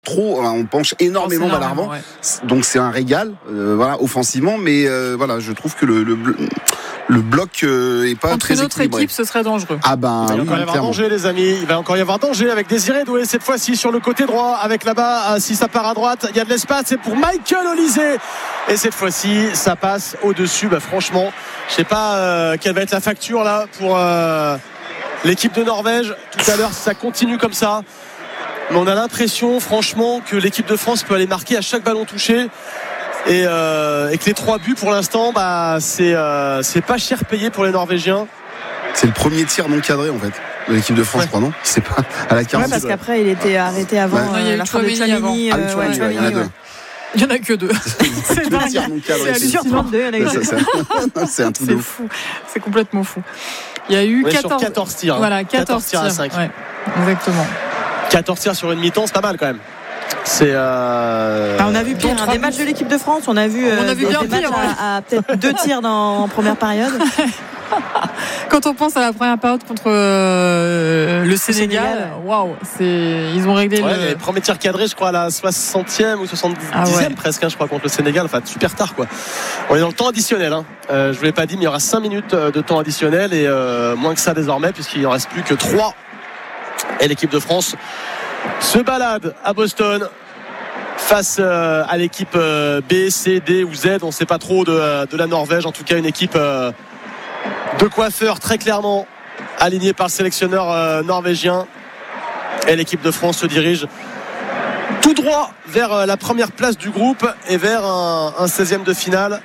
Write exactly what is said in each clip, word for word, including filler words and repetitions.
trop, on penche énormément vers l'avant, ouais. Donc c'est un régal, euh, voilà, offensivement, mais euh, voilà, je trouve que le, le, le bloc euh, est pas contre très notre équilibré. équipe, ce serait dangereux. Ah ben, il va oui, encore y avoir danger, les amis. Il va encore y avoir danger avec Désiré Doué cette fois-ci sur le côté droit, avec là-bas, si ça part à droite, il y a de l'espace. C'est pour Michael Olysée, et cette fois-ci, ça passe au-dessus. Bah, franchement, je sais pas euh, quelle va être la facture là pour euh, l'équipe de Norvège. Tout à l'heure, ça continue comme ça. Mais on a l'impression, franchement, que l'équipe de France peut aller marquer à chaque ballon touché. Et, euh, et que les trois buts, pour l'instant, bah, c'est, euh, c'est pas cher payé pour les Norvégiens. C'est le premier tir non cadré, en fait, de l'équipe de France, ouais. je crois, non ? C'est pas à la quarantaine. Ouais, parce qu'après, il était arrêté avant. Ouais. Euh, il y a eu la fin de Tchouaméni. Ah, oui, Tchouaméni, ouais, il y en a deux. Il y en a que deux. C'est dingue. C'est sur trente-deux, il y en a que deux. C'est un truc de fou. C'est complètement fou. Il y a eu ouais, quatorze... sur quatorze tirs. Voilà, quatorze, quatorze tirs à cinq. Ouais, exactement. quatorze tirs sur une mi-temps, c'est pas mal quand même. C'est euh... ah, on a vu pire, hein, des matchs de l'équipe de France, on a vu, on a vu euh, bien des pire, matchs ouais. à, à peut-être deux tirs dans, en première période. Quand on pense à la première période contre euh, le Sénégal, waouh, c'est ils ont réglé ouais, le les premiers tirs cadrés, je crois à la soixantième ou soixante-dixième ah ouais. presque, hein, je crois, contre le Sénégal. Enfin, super tard, quoi. On est dans le temps additionnel. Hein. Euh, je vous l'ai pas dit, mais il y aura cinq minutes de temps additionnel et euh, moins que ça désormais, puisqu'il en reste plus que trois. Et l'équipe de France se balade à Boston face euh, à l'équipe euh, B, C, D ou Z, on ne sait pas trop de, de la Norvège. En tout cas, une équipe euh, de coiffeurs très clairement alignée par le sélectionneur euh, norvégien. Et l'équipe de France se dirige tout droit vers euh, la première place du groupe et vers un, un seizième de finale.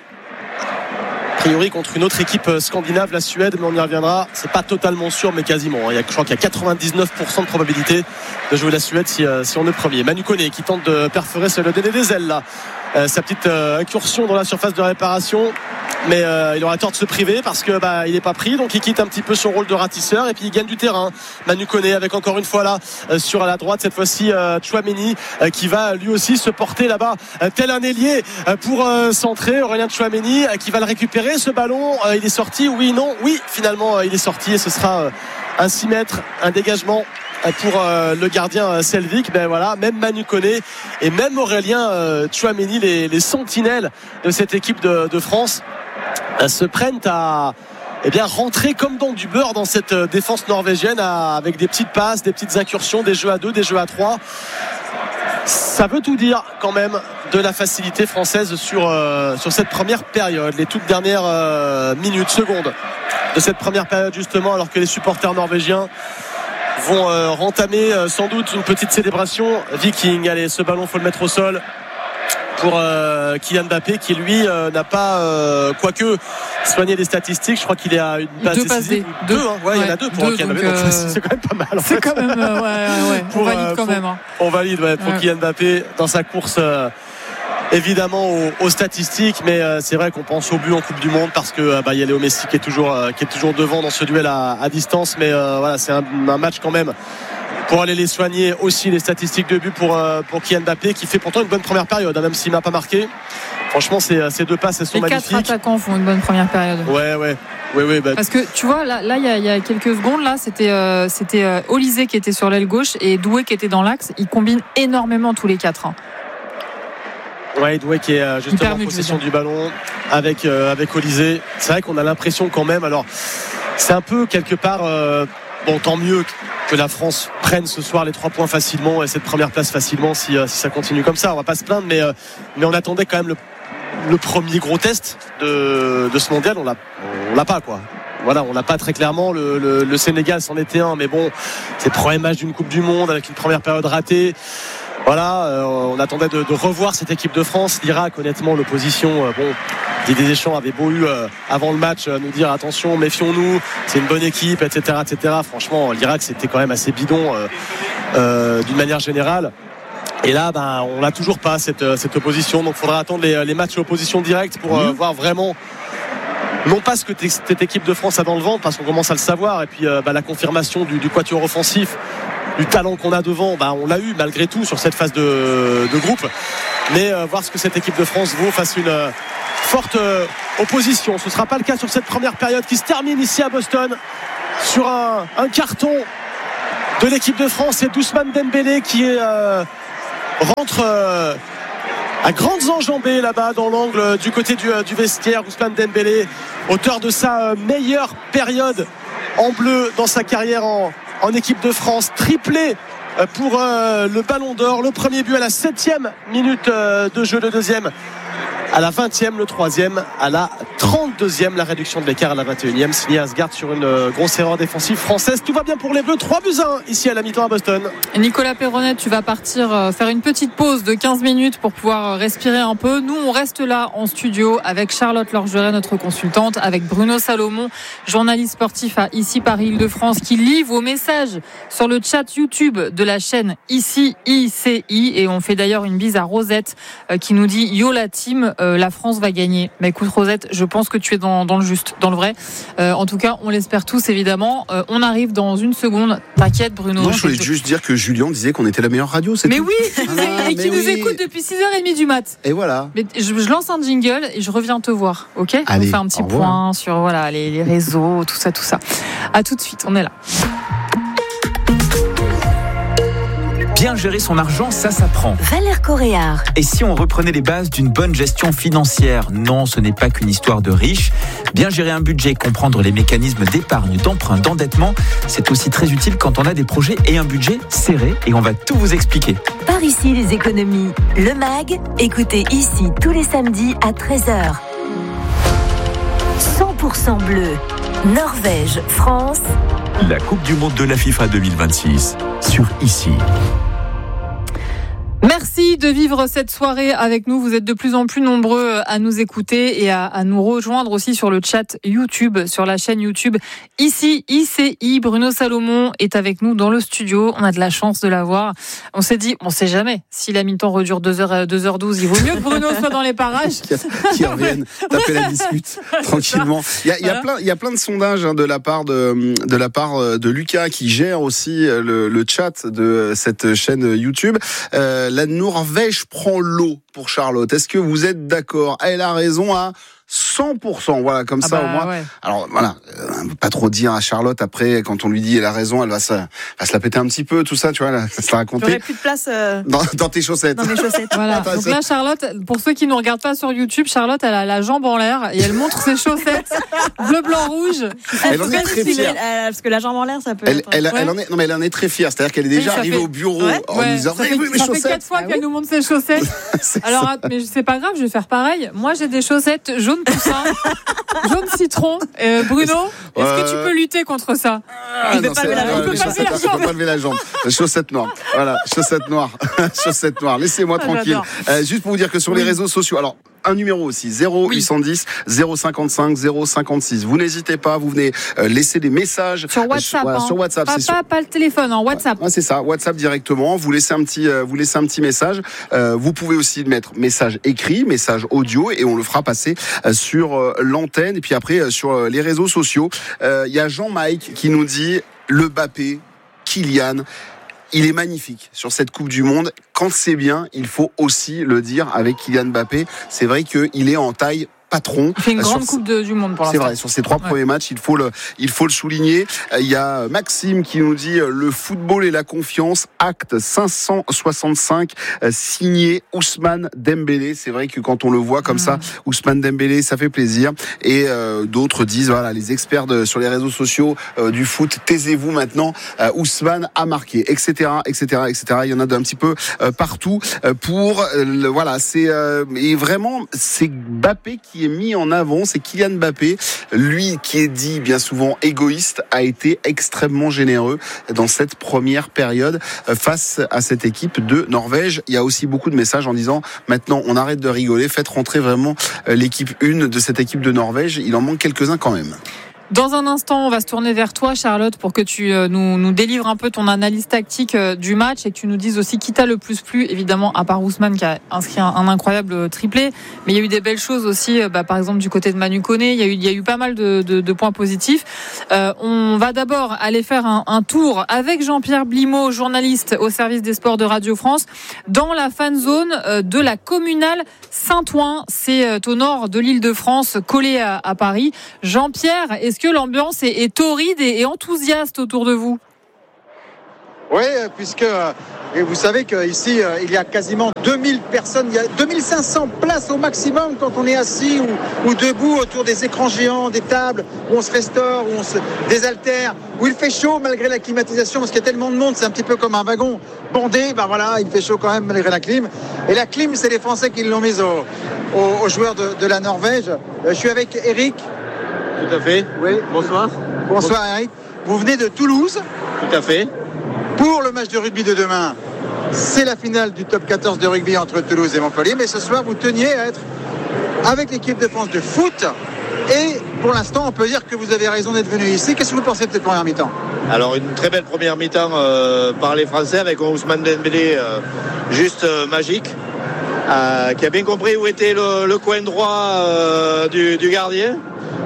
A priori contre une autre équipe scandinave, la Suède, mais on y reviendra. C'est pas totalement sûr, mais quasiment. Il y a, je crois qu'il y a quatre-vingt-dix-neuf pour cent de probabilité de jouer la Suède si, si on est premier. Manu Koné qui tente de perforer, c'est le donner des ailes là. Euh, sa petite euh, incursion dans la surface de réparation, mais euh, il aura tort de se priver parce que bah, il n'est pas pris, donc il quitte un petit peu son rôle de ratisseur et puis il gagne du terrain. Manu Koné avec encore une fois là euh, sur la droite cette fois-ci euh, Tchouaméni euh, qui va lui aussi se porter là-bas euh, tel un ailier euh, pour euh, centrer. Aurélien Tchouaméni euh, qui va le récupérer ce ballon. Euh, il est sorti, oui, non, oui, finalement euh, il est sorti et ce sera euh, un six mètres, un dégagement pour euh, le gardien euh, Selvik. Ben voilà, même Manu Koné et même Aurélien euh, Tchouaméni, les, les sentinelles de cette équipe de, de France, euh, se prennent à eh bien, rentrer comme dans du beurre dans cette euh, défense norvégienne à, avec des petites passes, des petites incursions, des jeux à deux, des jeux à trois. Ça veut tout dire quand même de la facilité française sur, euh, sur cette première période, les toutes dernières euh, minutes, secondes de cette première période justement, alors que les supporters norvégiens vont euh, rentamer euh, sans doute une petite célébration. Viking, allez, ce ballon faut le mettre au sol pour euh, Kylian Mbappé qui lui euh, n'a pas euh, quoique soigné les statistiques. Je crois qu'il est à une passe décisive. Deux, deux hein, ouais, ouais, il y en a deux pour deux, Kylian Mbappé, donc, euh... c'est quand même pas mal en c'est fait. quand même euh, ouais, ouais. Pour, on valide quand pour, même hein. On valide ouais, pour ouais. Kylian Mbappé dans sa course euh, évidemment aux, aux statistiques, mais euh, c'est vrai qu'on pense au but en Coupe du Monde parce que euh, bah, y a Léo Messi qui est toujours euh, qui est toujours devant dans ce duel à, à distance, mais euh, voilà, c'est un, un match quand même pour aller les soigner aussi, les statistiques de but pour, euh, pour Kylian Mbappé qui fait pourtant une bonne première période hein, même s'il n'a pas marqué. Franchement ces, ces deux passes elles sont les magnifiques. Les quatre attaquants font une bonne première période. Ouais ouais ouais, ouais bah... Parce que tu vois là là il y, y a quelques secondes là c'était euh, c'était euh, Olysée qui était sur l'aile gauche et Doué qui était dans l'axe. Ils combinent énormément tous les quatre hein. Ouais, Doué qui est justement en possession du ballon avec, euh, avec Olysée. C'est vrai qu'on a l'impression quand même, alors c'est un peu quelque part euh, bon, tant mieux que la France prenne ce soir les trois points facilement et cette première place facilement si, euh, si ça continue comme ça, on va pas se plaindre, mais, euh, mais on attendait quand même le, le premier gros test de, de ce mondial. On l'a, on l'a pas quoi. Voilà, on l'a pas très clairement. Le, le, le Sénégal c'en était un, mais bon, c'est le premier match d'une Coupe du Monde avec une première période ratée. Voilà, euh, on attendait de, de revoir cette équipe de France. L'Irak, honnêtement, l'opposition, euh, bon, Didier Deschamps avait beau eu euh, avant le match euh, nous dire attention, méfions-nous, c'est une bonne équipe, et cetera, et cetera. Franchement, l'Irak c'était quand même assez bidon euh, euh, d'une manière générale. Et là, ben, on n'a toujours pas cette, cette opposition. Donc, il faudra attendre les, les matchs à opposition directe pour euh, voir vraiment. Non pas ce que cette équipe de France a dans le ventre, parce qu'on commence à le savoir. Et puis, euh, bah, la confirmation du, du quatuor offensif, du talent qu'on a devant, bah, on l'a eu malgré tout sur cette phase de, de groupe. Mais euh, voir ce que cette équipe de France vaut face à une euh, forte euh, opposition. Ce ne sera pas le cas sur cette première période qui se termine ici à Boston sur un, un carton de l'équipe de France. C'est Ousmane Dembélé qui est euh, rentre euh, à grandes enjambées là-bas dans l'angle du côté du, du vestiaire. Ousmane Dembélé, auteur de sa meilleure période en bleu dans sa carrière en, en équipe de France, triplé pour euh, le Ballon d'Or. Le premier but à la septième minute euh, de jeu, le deuxième à la vingtième, le troisième à la trente-deuxième, la réduction de l'écart à la vingt et unième, signé Asgard sur une euh, grosse erreur défensive française. Tout va bien pour les Bleus, trois buts à un ici à la mi-temps à Boston. Nicolas Perronnet, tu vas partir euh, faire une petite pause de quinze minutes pour pouvoir euh, respirer un peu. Nous, on reste là en studio avec Charlotte Lorgeret, notre consultante, avec Bruno Salomon, journaliste sportif à Ici Paris-Île-de-France, qui lit vos messages sur le chat YouTube de la chaîne Ici I C I. Et on fait d'ailleurs une bise à Rosette euh, qui nous dit « Yo la team, euh, la France va gagner ». Mais écoute Rosette, je pense que tu es dans, dans le juste, dans le vrai. Euh, en tout cas, on l'espère tous évidemment. Euh, on arrive dans une seconde. T'inquiète Bruno. Non, je voulais juste dire que Julien disait qu'on était la meilleure radio. C'est mais tout. oui, ah, et qui nous oui. écoute depuis six heures trente du mat. Et voilà. Mais je, je lance un jingle et je reviens te voir, ok? Allez, on fait un petit point sur voilà les, les réseaux, tout ça, tout ça. À tout de suite, on est là. Bien gérer son argent, ça s'apprend. Valère Coréard. Et si on reprenait les bases d'une bonne gestion financière? Non, ce n'est pas qu'une histoire de riches. Bien gérer un budget, comprendre les mécanismes d'épargne, d'emprunt, d'endettement, c'est aussi très utile quand on a des projets et un budget serré. Et on va tout vous expliquer. Par ici, les économies. Le M A G, écoutez ici tous les samedis à treize heures. cent pour cent bleu. Norvège, France. La Coupe du Monde de la FIFA deux mille vingt-six sur Ici. Merci de vivre cette soirée avec nous. Vous êtes de plus en plus nombreux à nous écouter et à, à nous rejoindre aussi sur le chat YouTube, sur la chaîne YouTube Ici I C I. Bruno Salomon est avec nous dans le studio. On a de la chance de l'avoir. On s'est dit, on sait jamais si la mi-temps redure deux heures, deux heures douze. Il vaut mieux que Bruno soit dans les parages. Qui reviennent taper la dispute tranquillement. Il y a, il y a voilà. plein, il y a plein de sondages hein, de la part de, de la part de Lucas qui gère aussi le, le chat de cette chaîne YouTube. Euh, la Norvège prend l'eau pour Charlotte. Est-ce que vous êtes d'accord? Elle a raison à cent pour cent. Voilà, comme ah ça bah, au moins. Ouais. Alors voilà, euh, on peut pas trop dire à Charlotte après quand on lui dit elle a raison, elle va se, va se la péter un petit peu, tout ça, tu vois, là, ça se la raconter. J'aurais plus de place euh... dans, dans tes chaussettes. Dans mes chaussettes. Voilà. Donc là, Charlotte, pour ceux qui nous regardent pas sur YouTube, Charlotte, elle a la jambe en l'air et elle montre ses chaussettes bleu, blanc, rouge. Elle en est très fière. Elle, parce que la jambe en l'air, ça peut. Elle, être... elle, ouais. elle en est, non mais elle en est très fière. C'est-à-dire qu'elle est déjà oui, arrivée fait... au bureau ouais. en ouais. nous disant, ça fait, mes ça chaussettes. fait quatre fois ah qu'elle oui. nous montre ses chaussettes. Alors, ça. Mais c'est pas grave, je vais faire pareil. Moi, j'ai des chaussettes jaune poussin. Jaune citron. Euh, Bruno, est-ce euh... que tu peux lutter contre ça? ah, Il ne peut pas lever la jambe. Chaussettes noires. Voilà, chaussettes noires. chaussettes noires. Laissez-moi ah, tranquille. Euh, juste pour vous dire que sur oui. les réseaux sociaux, alors un numéro aussi, zéro huit cent dix zéro cinquante-cinq zéro cinquante-six. Vous n'hésitez pas, vous venez euh, laisser des messages sur WhatsApp. Euh, hein. Sur WhatsApp, pas, c'est sur... pas, pas le téléphone, en WhatsApp. Ouais, c'est ça, WhatsApp directement. Vous laissez un petit, euh, vous laissez un petit message. Euh, vous pouvez aussi mettre message écrit, message audio, et on le fera passer euh, sur euh, l'antenne. Et puis après euh, sur euh, les réseaux sociaux, il euh, y a Jean-Mike qui nous dit le Mbappé, Kylian. Il est magnifique sur cette Coupe du Monde. Quand c'est bien, il faut aussi le dire avec Kylian Mbappé. C'est vrai qu'il est en taille patron. Il fait une grande Coupe de, du Monde pour l'instant. C'est vrai, sur ces trois ouais. premiers matchs, il faut le, il faut le souligner. Il y a Maxime qui nous dit le football et la confiance, acte cinq cent soixante-cinq, signé Ousmane Dembélé. C'est vrai que quand on le voit comme mmh. ça, Ousmane Dembélé, ça fait plaisir. Et euh, d'autres disent, voilà, les experts de, sur les réseaux sociaux euh, du foot, taisez-vous maintenant, euh, Ousmane a marqué, et cetera, et cetera, et cetera. Il y en a d'un petit peu euh, partout euh, pour, euh, le, voilà, c'est euh, et vraiment c'est Mbappé qui est mis en avant, c'est Kylian Mbappé, lui qui est dit bien souvent égoïste, a été extrêmement généreux dans cette première période face à cette équipe de Norvège. Il y a aussi beaucoup de messages en disant maintenant on arrête de rigoler, faites rentrer vraiment l'équipe une de cette équipe de Norvège, il en manque quelques-uns quand même. Dans un instant, on va se tourner vers toi, Charlotte, pour que tu nous, nous délivres un peu ton analyse tactique du match et que tu nous dises aussi qui t'a le plus plu, évidemment, à part Ousmane qui a inscrit un, un incroyable triplé. Mais il y a eu des belles choses aussi, bah, par exemple, du côté de Manu Koné. Il y a eu, il y a eu pas mal de, de, de points positifs. Euh, on va d'abord aller faire un, un tour avec Jean-Pierre Blimaud, journaliste au service des sports de Radio France, dans la fan zone de la communale Saint-Ouen. C'est au nord de l'Île-de-France, collé à, à Paris. Jean-Pierre, est-ce que l'ambiance est, est torride et, et enthousiaste autour de vous? Oui, puisque et vous savez qu'ici, il y a quasiment deux mille personnes, il y a deux mille cinq cents places au maximum quand on est assis ou, ou debout autour des écrans géants, des tables où on se restaure, où on se désaltère, où il fait chaud malgré la climatisation, parce qu'il y a tellement de monde, c'est un petit peu comme un wagon bondé, ben voilà, il fait chaud quand même malgré la clim. Et la clim, c'est les Français qui l'ont mise aux, aux, aux joueurs de, de la Norvège. Je suis avec Eric. Tout à fait. Oui. Bonsoir. Bonsoir Eric. Vous venez de Toulouse. Tout à fait. Pour le match de rugby de demain, c'est la finale du top quatorze de rugby entre Toulouse et Montpellier. Mais ce soir, vous teniez à être avec l'équipe de France de foot. Et pour l'instant, on peut dire que vous avez raison d'être venu ici. Qu'est-ce que vous pensez de cette première mi-temps ? Alors, une très belle première mi-temps euh, par les Français avec Ousmane Dembélé euh, juste euh, magique. Euh, qui a bien compris où était le, le coin droit euh, du, du gardien.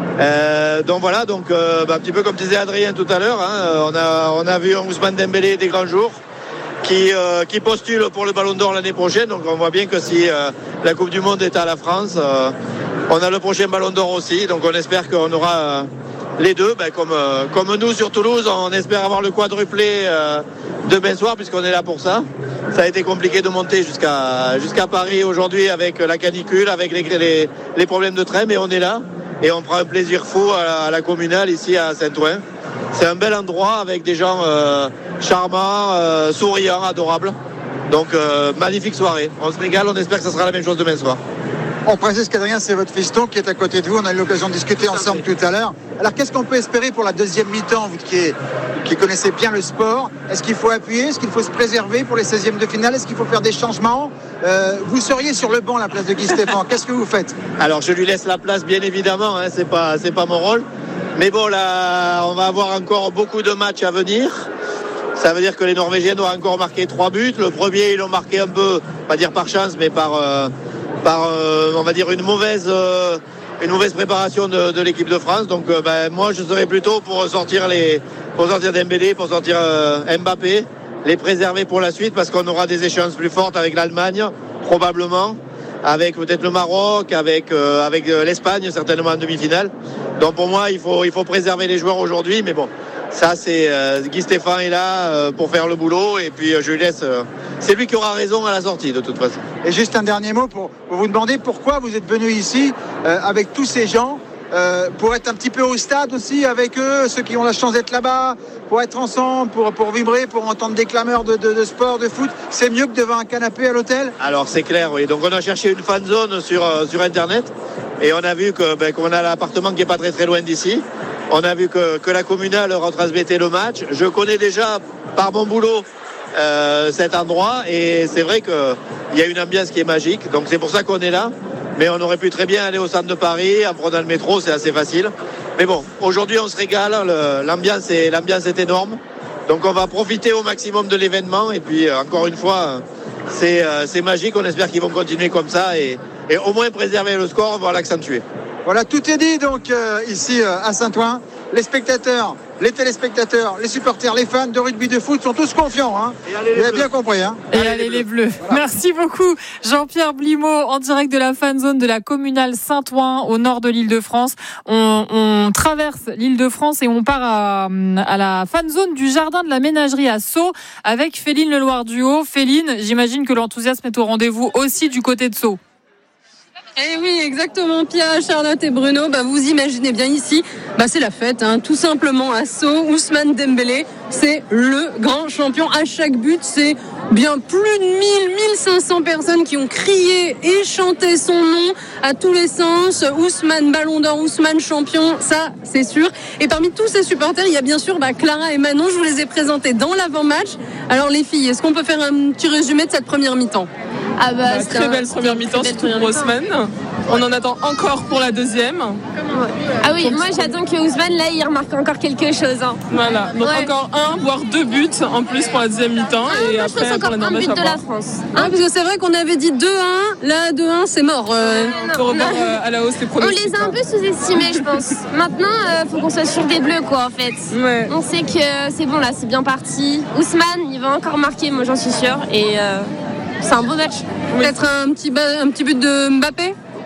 Euh, donc voilà, donc euh, bah, un petit peu comme disait Adrien tout à l'heure, hein, on a on a vu un Ousmane Dembélé des grands jours qui euh, qui postule pour le Ballon d'Or l'année prochaine. Donc on voit bien que si euh, la Coupe du Monde est à la France, euh, on a le prochain Ballon d'Or aussi. Donc on espère qu'on aura euh, les deux, bah, comme euh, comme nous sur Toulouse, on espère avoir le quadruplé euh, demain soir puisqu'on est là pour ça. Ça a été compliqué de monter jusqu'à jusqu'à Paris aujourd'hui avec la canicule, avec les les, les problèmes de train, mais on est là. Et on prend un plaisir fou à la, à la communale ici à Saint-Ouen. C'est un bel endroit avec des gens euh, charmants, euh, souriants, adorables. Donc euh, magnifique soirée. On se régale, on espère que ça sera la même chose demain soir. On précise qu'Adrien, c'est votre fiston qui est à côté de vous. On a eu l'occasion de discuter ensemble tout à l'heure. Alors qu'est-ce qu'on peut espérer pour la deuxième mi-temps, vous qui, est, qui connaissez bien le sport? Est-ce qu'il faut appuyer? Est-ce qu'il faut se préserver pour les seizièmes de finale? Est-ce qu'il faut faire des changements? euh, Vous seriez sur le banc à la place de Guy Stéphane. Qu'est-ce que vous faites? Alors je lui laisse la place bien évidemment, hein, c'est pas, c'est pas mon rôle. Mais bon, là, on va avoir encore beaucoup de matchs à venir. Ça veut dire que les Norvégiens doivent encore marquer trois buts. Le premier, ils l'ont marqué un peu, pas dire par chance, mais par... Euh, par euh, on va dire une mauvaise euh, une mauvaise préparation de, de l'équipe de France. Donc euh, ben, moi je serais plutôt pour sortir les pour sortir Dembélé, pour sortir euh, Mbappé, les préserver pour la suite parce qu'on aura des échéances plus fortes avec l'Allemagne probablement, avec peut-être le Maroc, avec euh, avec euh, l'Espagne certainement en demi-finale. Donc pour moi il faut il faut préserver les joueurs aujourd'hui, mais bon. Ça, c'est euh, Guy Stéphane est là euh, pour faire le boulot et puis euh, je lui laisse. Euh, c'est lui qui aura raison à la sortie de toute façon. Et juste un dernier mot pour, pour vous demander pourquoi vous êtes venu ici euh, avec tous ces gens euh, pour être un petit peu au stade aussi avec eux, ceux qui ont la chance d'être là-bas, pour être ensemble, pour, pour vibrer, pour entendre des clameurs de, de, de sport, de foot. C'est mieux que devant un canapé à l'hôtel? Alors c'est clair, oui. Donc on a cherché une fan zone sur, euh, sur Internet et on a vu que, ben, qu'on a l'appartement qui n'est pas très très loin d'ici. On a vu que, que la communale retransmettait le match. Je connais déjà par mon boulot euh, cet endroit et c'est vrai qu'il y a une ambiance qui est magique. Donc c'est pour ça qu'on est là. Mais on aurait pu très bien aller au centre de Paris en prenant le métro, c'est assez facile. Mais bon, aujourd'hui on se régale. Le, l'ambiance, est, l'ambiance est énorme. Donc on va profiter au maximum de l'événement. Et puis encore une fois, c'est, c'est magique. On espère qu'ils vont continuer comme ça et, et au moins préserver le score, voire l'accentuer. Voilà, tout est dit donc euh, ici euh, à Saint-Ouen. Les spectateurs, les téléspectateurs, les supporters, les fans de rugby, de foot sont tous confiants. Hein. Vous avez bien compris. Hein. Et allez, allez les Bleus. Voilà. Merci beaucoup Jean-Pierre Blimaud en direct de la fan zone de la communale Saint-Ouen au nord de l'Île-de-France. On, on traverse l'Île-de-France et on part à, à la fan zone du jardin de la ménagerie à Sceaux avec Féline Leloir-Duhaut. Féline, j'imagine que l'enthousiasme est au rendez-vous aussi du côté de Sceaux. Eh oui, exactement, Pia, Charlotte et Bruno. Bah, vous imaginez bien ici, bah, c'est la fête, hein, tout simplement à Sceaux. Ousmane Dembélé, c'est le grand champion. À chaque but, c'est bien plus de mille, mille cinq cents personnes qui ont crié et chanté son nom à tous les sens. Ousmane Ballon d'Or, Ousmane champion, ça, c'est sûr. Et parmi tous ces supporters, il y a bien sûr bah, Clara et Manon. Je vous les ai présentés dans l'avant-match. Alors les filles, est-ce qu'on peut faire un petit résumé de cette première mi-temps? Ah bah, bah, très un... belle première mi-temps, surtout pour Ousmane. On en attend encore pour la deuxième. Ouais. Ah oui, donc, moi j'attends que Ousmane, là, il remarque encore quelque chose. Hein. Voilà, donc ouais. encore un, voire deux buts en plus pour la deuxième mi-temps. Ah, et moi, après, je pense encore pour la un but de la France. Hein, parce que c'est vrai qu'on avait dit deux un, là deux un, c'est mort. Euh... On peut revoir euh, à la hausse les pronostics. On les a un peu sous-estimés, je pense. Maintenant, il euh, faut qu'on soit sur des bleus, quoi, en fait. Ouais. On sait que c'est bon, là, c'est bien parti. Ousmane, il va encore marquer, moi j'en suis sûre. Et... Euh... c'est un beau match. Oui. Peut-être un petit, ba- un petit but de Mbappé?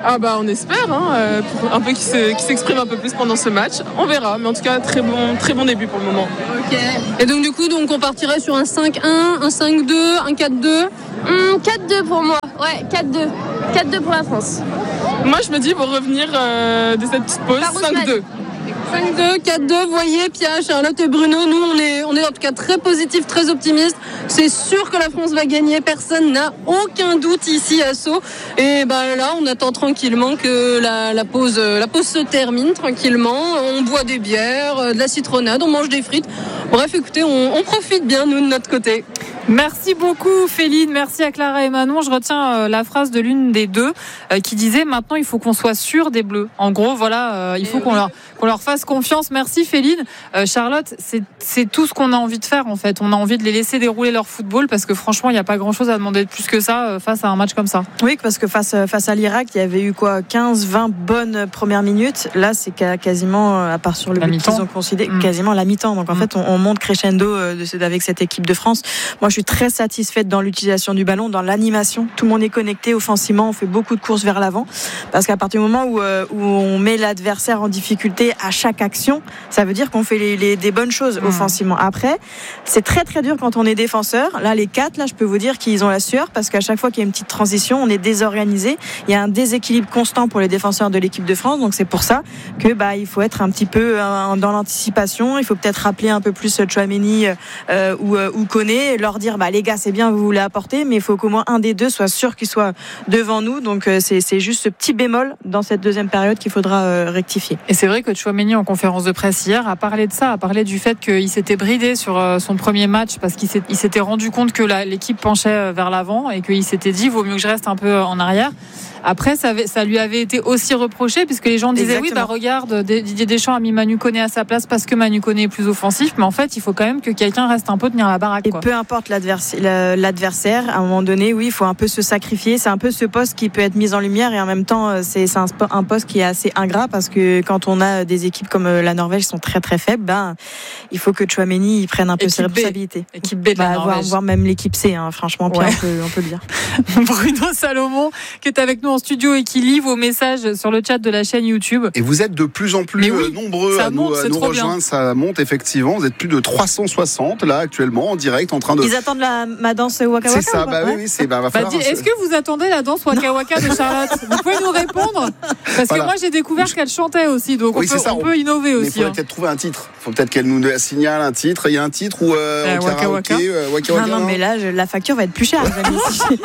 Ah bah on espère, hein, euh, pour un peu qu'il, se, qu'il s'exprime un peu plus pendant ce match. On verra, mais en tout cas très bon, très bon début pour le moment. Ok. Et donc du coup, donc on partirait sur un cinq un, un cinq deux, un quatre deux. Hum, quatre deux pour moi. Ouais, quatre deux. quatre deux pour la France. Moi je me dis pour revenir euh, de cette petite pause, cinq deux. cinq deux, quatre deux, vous voyez, Pia, Charlotte et Bruno, nous on est, on est en tout cas très positifs, très optimistes. C'est sûr que la France va gagner, personne n'a aucun doute ici à Sceaux. Et ben là, on attend tranquillement que la, la pause, la pause se termine tranquillement. On boit des bières, de la citronnade, on mange des frites. Bref, écoutez, on, on profite bien nous de notre côté. Merci beaucoup Féline, merci à Clara et Manon. Je retiens euh, la phrase de l'une des deux euh, qui disait maintenant il faut qu'on soit sûr des Bleus. En gros, voilà, euh, il faut qu'on, oui. leur, qu'on leur fasse confiance. Merci Féline. Euh, Charlotte, c'est, c'est tout ce qu'on a envie de faire en fait. On a envie de les laisser dérouler leur football parce que franchement, il n'y a pas grand chose à demander de plus que ça euh, face à un match comme ça. Oui, parce que face, face à l'Irak, il y avait eu quoi, quinze vingt bonnes premières minutes. Là, c'est quasiment, à part sur le la but mi-temps. qu'ils ont concédé, mmh. quasiment la mi-temps. Donc en mmh. fait, on, on monte crescendo euh, de, avec cette équipe de France. Moi, je suis très satisfaite dans l'utilisation du ballon, dans l'animation. Tout le monde est connecté offensivement. On fait beaucoup de courses vers l'avant. Parce qu'à partir du moment où, euh, où on met l'adversaire en difficulté à chaque action, ça veut dire qu'on fait les, les, des bonnes choses mmh. offensivement. Après, c'est très très dur quand on est défenseur. Là, les quatre, là, je peux vous dire qu'ils ont la sueur parce qu'à chaque fois qu'il y a une petite transition, on est désorganisé. Il y a un déséquilibre constant pour les défenseurs de l'équipe de France. Donc c'est pour ça que bah il faut être un petit peu euh, dans l'anticipation. Il faut peut-être rappeler un peu plus Tchouaméni euh, ou, euh, ou Koné, leur dire bah les gars, c'est bien, vous voulez apporter, mais il faut qu'au moins un des deux soit sûr qu'il soit devant nous. Donc euh, c'est, c'est juste ce petit bémol dans cette deuxième période qu'il faudra euh, rectifier. Et c'est vrai que Tchouaméni en conférence de presse hier a parlé de ça, a parlé du fait qu'il s'était bridé sur euh, son premier match parce qu'il s'est, il s'était rendu compte que la, l'équipe penchait vers l'avant et qu'il s'était dit vaut mieux que je reste un peu en arrière. Après, ça, avait, ça lui avait été aussi reproché puisque les gens disaient Exactement. oui, bah regarde, Didier Deschamps a mis Manu Koné à sa place parce que Manu Koné est plus offensif, mais en fait, il faut quand même que quelqu'un reste un peu tenir la baraque. Et quoi. peu importe l'adversaire, l'adversaire, à un moment donné, oui, il faut un peu se sacrifier. C'est un peu ce poste qui peut être mis en lumière et en même temps, c'est, c'est un, un poste qui est assez ingrat parce que quand on a des équipes comme la Norvège qui sont très très faibles, ben, il faut que Tchouaméni il prenne un peu équipe ses responsabilités. B. Équipe B de la bah, Norvège. Voire, voire même l'équipe C, hein, franchement, ouais. on, peut, on peut le dire. Bruno Salomon qui est avec nous en studio et qui lit vos messages sur le chat de la chaîne YouTube. Et vous êtes de plus en plus oui, nombreux à monte, nous, à nous rejoindre. Bien. Ça monte effectivement. Vous êtes plus de trois cent soixante là actuellement en direct en train de. Ils attendent la, ma danse Waka Waka. C'est ça, bah oui, oui, c'est bah, va bah, dis, Est-ce que vous attendez la danse Waka Waka de Charlotte? Vous pouvez nous répondre? Parce voilà. que moi j'ai découvert qu'elle chantait aussi, donc oui, on, peut, ça, on peut innover aussi. Il faudrait hein. peut-être trouver un titre. Il faut peut-être qu'elle nous signale un titre. Il y a un titre où euh, euh, Waka Waka. Euh, Waka Waka. Non, non, mais là, je, la facture va être plus chère. si, si,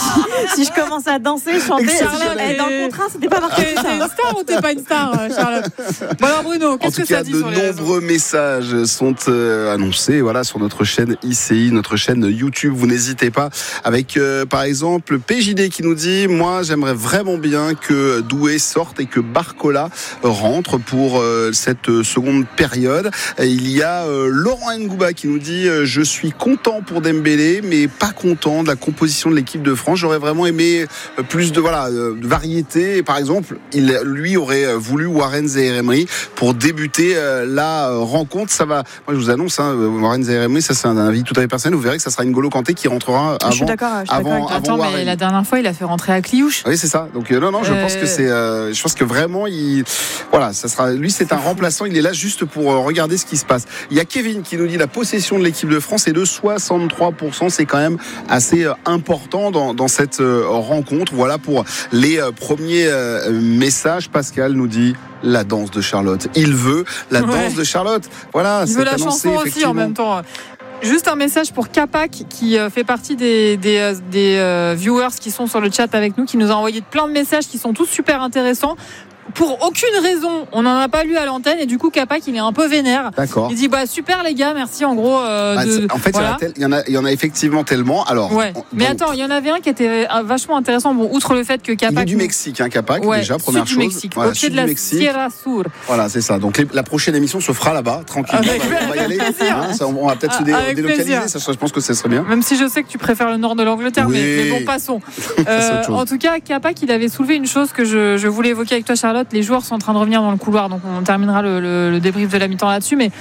si je commence à danser, chanter, Charlotte, elle est dans le contrat, c'était pas marqué. T'es une star ou t'es pas une star, Charlotte? Bon alors Bruno, qu'est-ce que cas, ça dit sur les réseaux ? De nombreux messages sont euh, annoncés, voilà, sur notre chaîne I C I, notre chaîne YouTube. Vous n'hésitez pas. Avec, euh, par exemple, P J D qui nous dit, moi, j'aimerais vraiment bien que Doué sorte et que Barcola rentre pour euh, cette seconde période. Et il y a euh, Laurent Ngouba qui nous dit, euh, je suis content pour Dembélé, mais pas content de la composition de l'équipe de France. J'aurais vraiment aimé euh, plus de voilà euh, de variété. Et par exemple, il lui aurait voulu Warren Zaïre-Emery pour débuter euh, la euh, rencontre. Ça va. Moi, je vous annonce, hein, Warren Zaïre-Emery, ça c'est un avis tout à fait personnel. Vous verrez que ça sera N'Golo Kanté qui rentrera avant. Je suis d'accord. Je suis avant, d'accord avant Attends, Warren. mais la dernière fois, il a fait rentrer à Cliouche. Oui, c'est ça. Donc euh, non, non, je euh... pense que c'est. Euh, je pense que vraiment, il. Voilà, ça sera. Lui, c'est un remplaçant. Il est là juste pour euh, regarder ce qui se passe. Il y a Kevin qui nous dit la possession de l'équipe de France est de soixante-trois pour cent. C'est quand même assez euh, important dans, dans cette euh, rencontre. Voilà pour les euh, premiers euh, messages. Pascal nous dit la danse de Charlotte. Il veut la ouais. danse de Charlotte. Voilà, il c'est veut la annoncé, chanson aussi en même temps. Juste un message pour Capac qui fait partie des, des, des viewers qui sont sur le chat avec nous, qui nous a envoyé plein de messages qui sont tous super intéressants. Pour aucune raison, on n'en a pas lu à l'antenne et du coup Capac il est un peu vénère. D'accord. Il dit bah super les gars, merci en gros. Euh, bah, de, en fait, voilà. il y en a, il y en a effectivement tellement. Alors. Ouais. On, mais donc, attends, il y en avait un qui était vachement intéressant. Bon, outre le fait que Capac. Il est du Mexique, hein, Capac ouais, déjà première sud chose. Du Mexique, voilà, au pied de la Mexique. Sierra Sur. Voilà, c'est ça. Donc les, la prochaine émission se fera là-bas, tranquillement. Avec on va y aller. Hein, ça, on va peut-être se dé- délocaliser. Ça, je pense que ça serait bien. Même si je sais que tu préfères le nord de l'Angleterre, oui. mais, mais bon, passons. euh, en tout cas, Capac, il avait soulevé une chose que je, je voulais évoquer avec toi, Charlotte. Les joueurs sont en train de revenir dans le couloir, donc on terminera le, le, le débrief de la mi-temps là-dessus, mais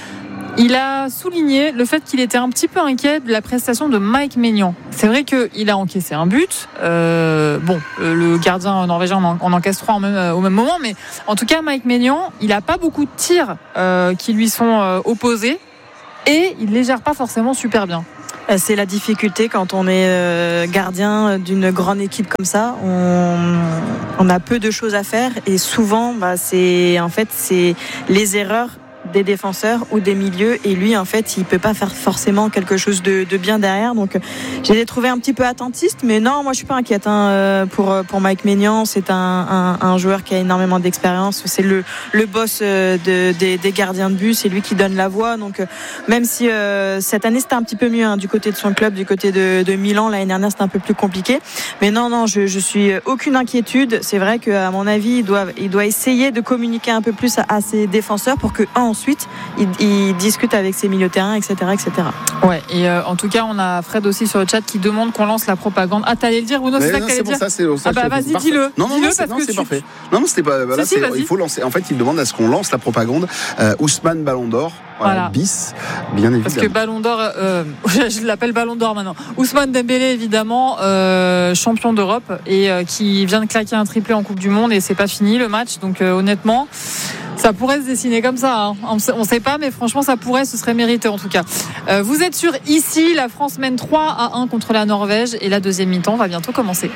Il a souligné le fait qu'il était un petit peu inquiet de la prestation de Mike Maignan. C'est vrai qu'il a encaissé un but. Euh, bon, le gardien norvégien en, en encaisse trois en même, au même moment, mais en tout cas, Mike Maignan, il n'a pas beaucoup de tirs euh, qui lui sont euh, opposés et il ne les gère pas forcément super bien. C'est la difficulté quand on est gardien d'une grande équipe comme ça. On, on a peu de choses à faire et souvent, bah, c'est en fait c'est les erreurs des défenseurs ou des milieux et lui en fait il peut pas faire forcément quelque chose de, de bien derrière, donc j'ai trouvé un petit peu attentiste, mais non, moi je suis pas inquiète hein, pour, pour Mike Maignan. C'est un, un, un joueur qui a énormément d'expérience, c'est le, le boss de, des, des gardiens de but, c'est lui qui donne la voix, donc même si euh, cette année c'était un petit peu mieux hein, du côté de son club, du côté de, de Milan, l'année dernière c'était un peu plus compliqué, mais non non je, je suis aucune inquiétude. C'est vrai qu'à mon avis il doit, il doit essayer de communiquer un peu plus à, à ses défenseurs pour que un, ensuite il, il discute avec ses milieux de terrain, etc., etc. Ouais, et euh, en tout cas on a Fred aussi sur le chat qui demande qu'on lance la propagande. Ah, t'allais le dire, Bruno? C'est ça que t'allais dire? Ça, c'est, ça, ah bah vas-y, dis-le. Non, non, dis-le non, c'est, parce non, que c'est tu... parfait. Non, non, c'était pas. Voilà, si, c'est, il faut lancer. En fait, il demande à ce qu'on lance la propagande. Euh, Ousmane Ballon d'Or. Voilà. bis, bien évidemment. Parce que Ballon d'Or, euh, je l'appelle Ballon d'Or maintenant. Ousmane Dembélé, évidemment, euh, champion d'Europe et euh, qui vient de claquer un triplé en Coupe du Monde et c'est pas fini le match. Donc euh, honnêtement, ça pourrait se dessiner comme ça. Hein. On ne sait pas, mais franchement, ça pourrait, ce serait mérité en tout cas. Euh, vous êtes sur ici, la France mène trois à un contre la Norvège et la deuxième mi-temps va bientôt commencer.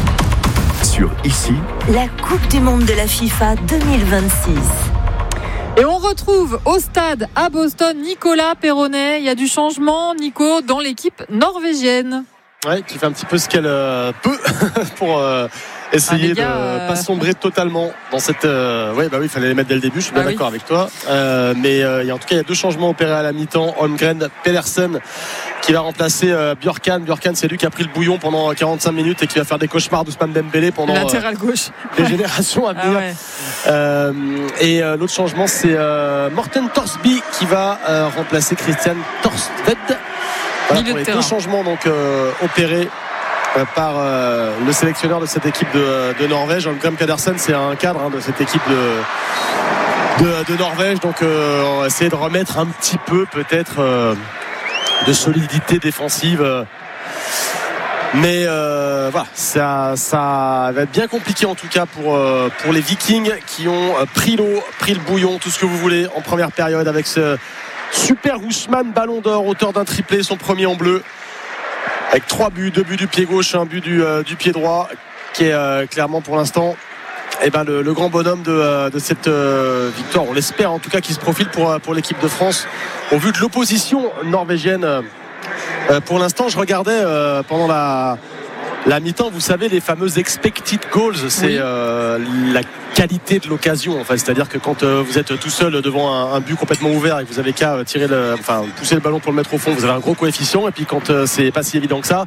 Sur ici, la Coupe du Monde de la FIFA deux mille vingt-six. Et on retrouve au stade à Boston Nicolas Perronnet. Il y a du changement, Nico, dans l'équipe norvégienne. Ouais, qui fait un petit peu ce qu'elle euh, peut pour euh, essayer ah, gars, de euh... pas sombrer totalement dans cette. Euh... Ouais, bah oui, il fallait les mettre dès le début. Je suis bien ah, d'accord oui. avec toi. Euh, mais euh, en tout cas, il y a deux changements opérés à la mi-temps. Holmgren Pedersen qui va remplacer euh, Björkan. Björkan, c'est lui qui a pris le bouillon pendant quarante-cinq minutes et qui va faire des cauchemars d'Ousmane Dembélé pendant latéral gauche. les générations à venir. Ah ouais. euh, et euh, l'autre changement, c'est euh, Morten Thorsby qui va euh, remplacer Christian Thorstvedt. Voilà, pour les deux changements donc euh, opérés euh, par euh, le sélectionneur de cette équipe de, de Norvège. Holmgren Pedersen, c'est un cadre hein, de cette équipe de, de, de Norvège, donc euh, on va essayer de remettre un petit peu peut-être euh, de solidité défensive, mais euh, voilà, ça, ça va être bien compliqué en tout cas pour, euh, pour les Vikings qui ont pris l'eau, pris le bouillon, tout ce que vous voulez en première période avec ce super Ousmane Ballon d'Or, auteur d'un triplé, son premier en bleu, avec trois buts, deux buts du pied gauche, un but du, euh, du pied droit, qui est euh, clairement pour l'instant eh ben, le, le grand bonhomme de, euh, de cette euh, victoire. On l'espère en tout cas qu'il se profile pour, pour l'équipe de France au vu de l'opposition norvégienne. Euh, pour l'instant, je regardais euh, pendant la La mi-temps, vous savez, les fameuses expected goals, c'est oui. euh, la qualité de l'occasion. Enfin, c'est-à-dire que quand euh, vous êtes tout seul devant un, un but complètement ouvert et que vous avez qu'à tirer le, enfin, pousser le ballon pour le mettre au fond, vous avez un gros coefficient. Et puis quand euh, c'est pas si évident que ça,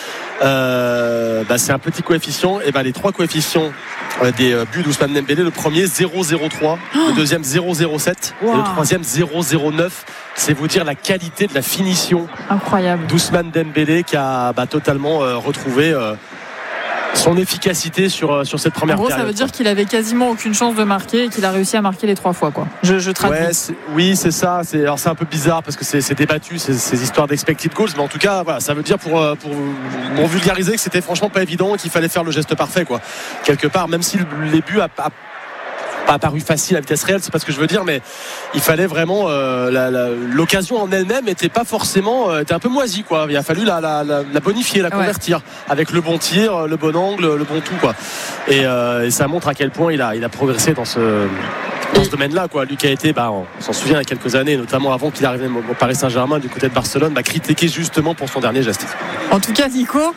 euh, bah, c'est un petit coefficient. Et ben bah, les trois coefficients euh, des euh, buts d'Ousmane Dembélé, le premier zéro virgule zéro trois, oh le deuxième zéro virgule zéro sept wow. et le troisième zéro virgule zéro neuf. C'est vous dire la qualité de la finition incroyable d'Ousmane Dembélé qui a bah, totalement euh, retrouvé euh, son efficacité sur, sur cette première période. En gros, période, ça veut quoi. dire qu'il avait quasiment aucune chance de marquer et qu'il a réussi à marquer les trois fois, quoi. Je, je traduis. Ouais, c'est, oui, c'est ça. C'est, alors c'est un peu bizarre parce que c'est, c'est débattu ces, ces histoires d'expected goals, mais en tout cas, voilà, ça veut dire pour, pour, pour vulgariser que c'était franchement pas évident et qu'il fallait faire le geste parfait, quoi. Quelque part, même si les buts a, a pas apparu facile à vitesse réelle, c'est pas ce que je veux dire, mais il fallait vraiment euh, la, la, l'occasion en elle-même était pas forcément euh, était un peu moisie, quoi. Il a fallu la, la, la, la bonifier, la convertir ouais. avec le bon tir, le bon angle, le bon tout, quoi. Et, euh, et ça montre à quel point il a il a progressé dans ce dans ce domaine-là, quoi. Lui qui a été, bah, on s'en souvient il y a quelques années, notamment avant qu'il arrive au Paris Saint-Germain du côté de Barcelone, bah, critiqué justement pour son dernier geste. En tout cas, Nico,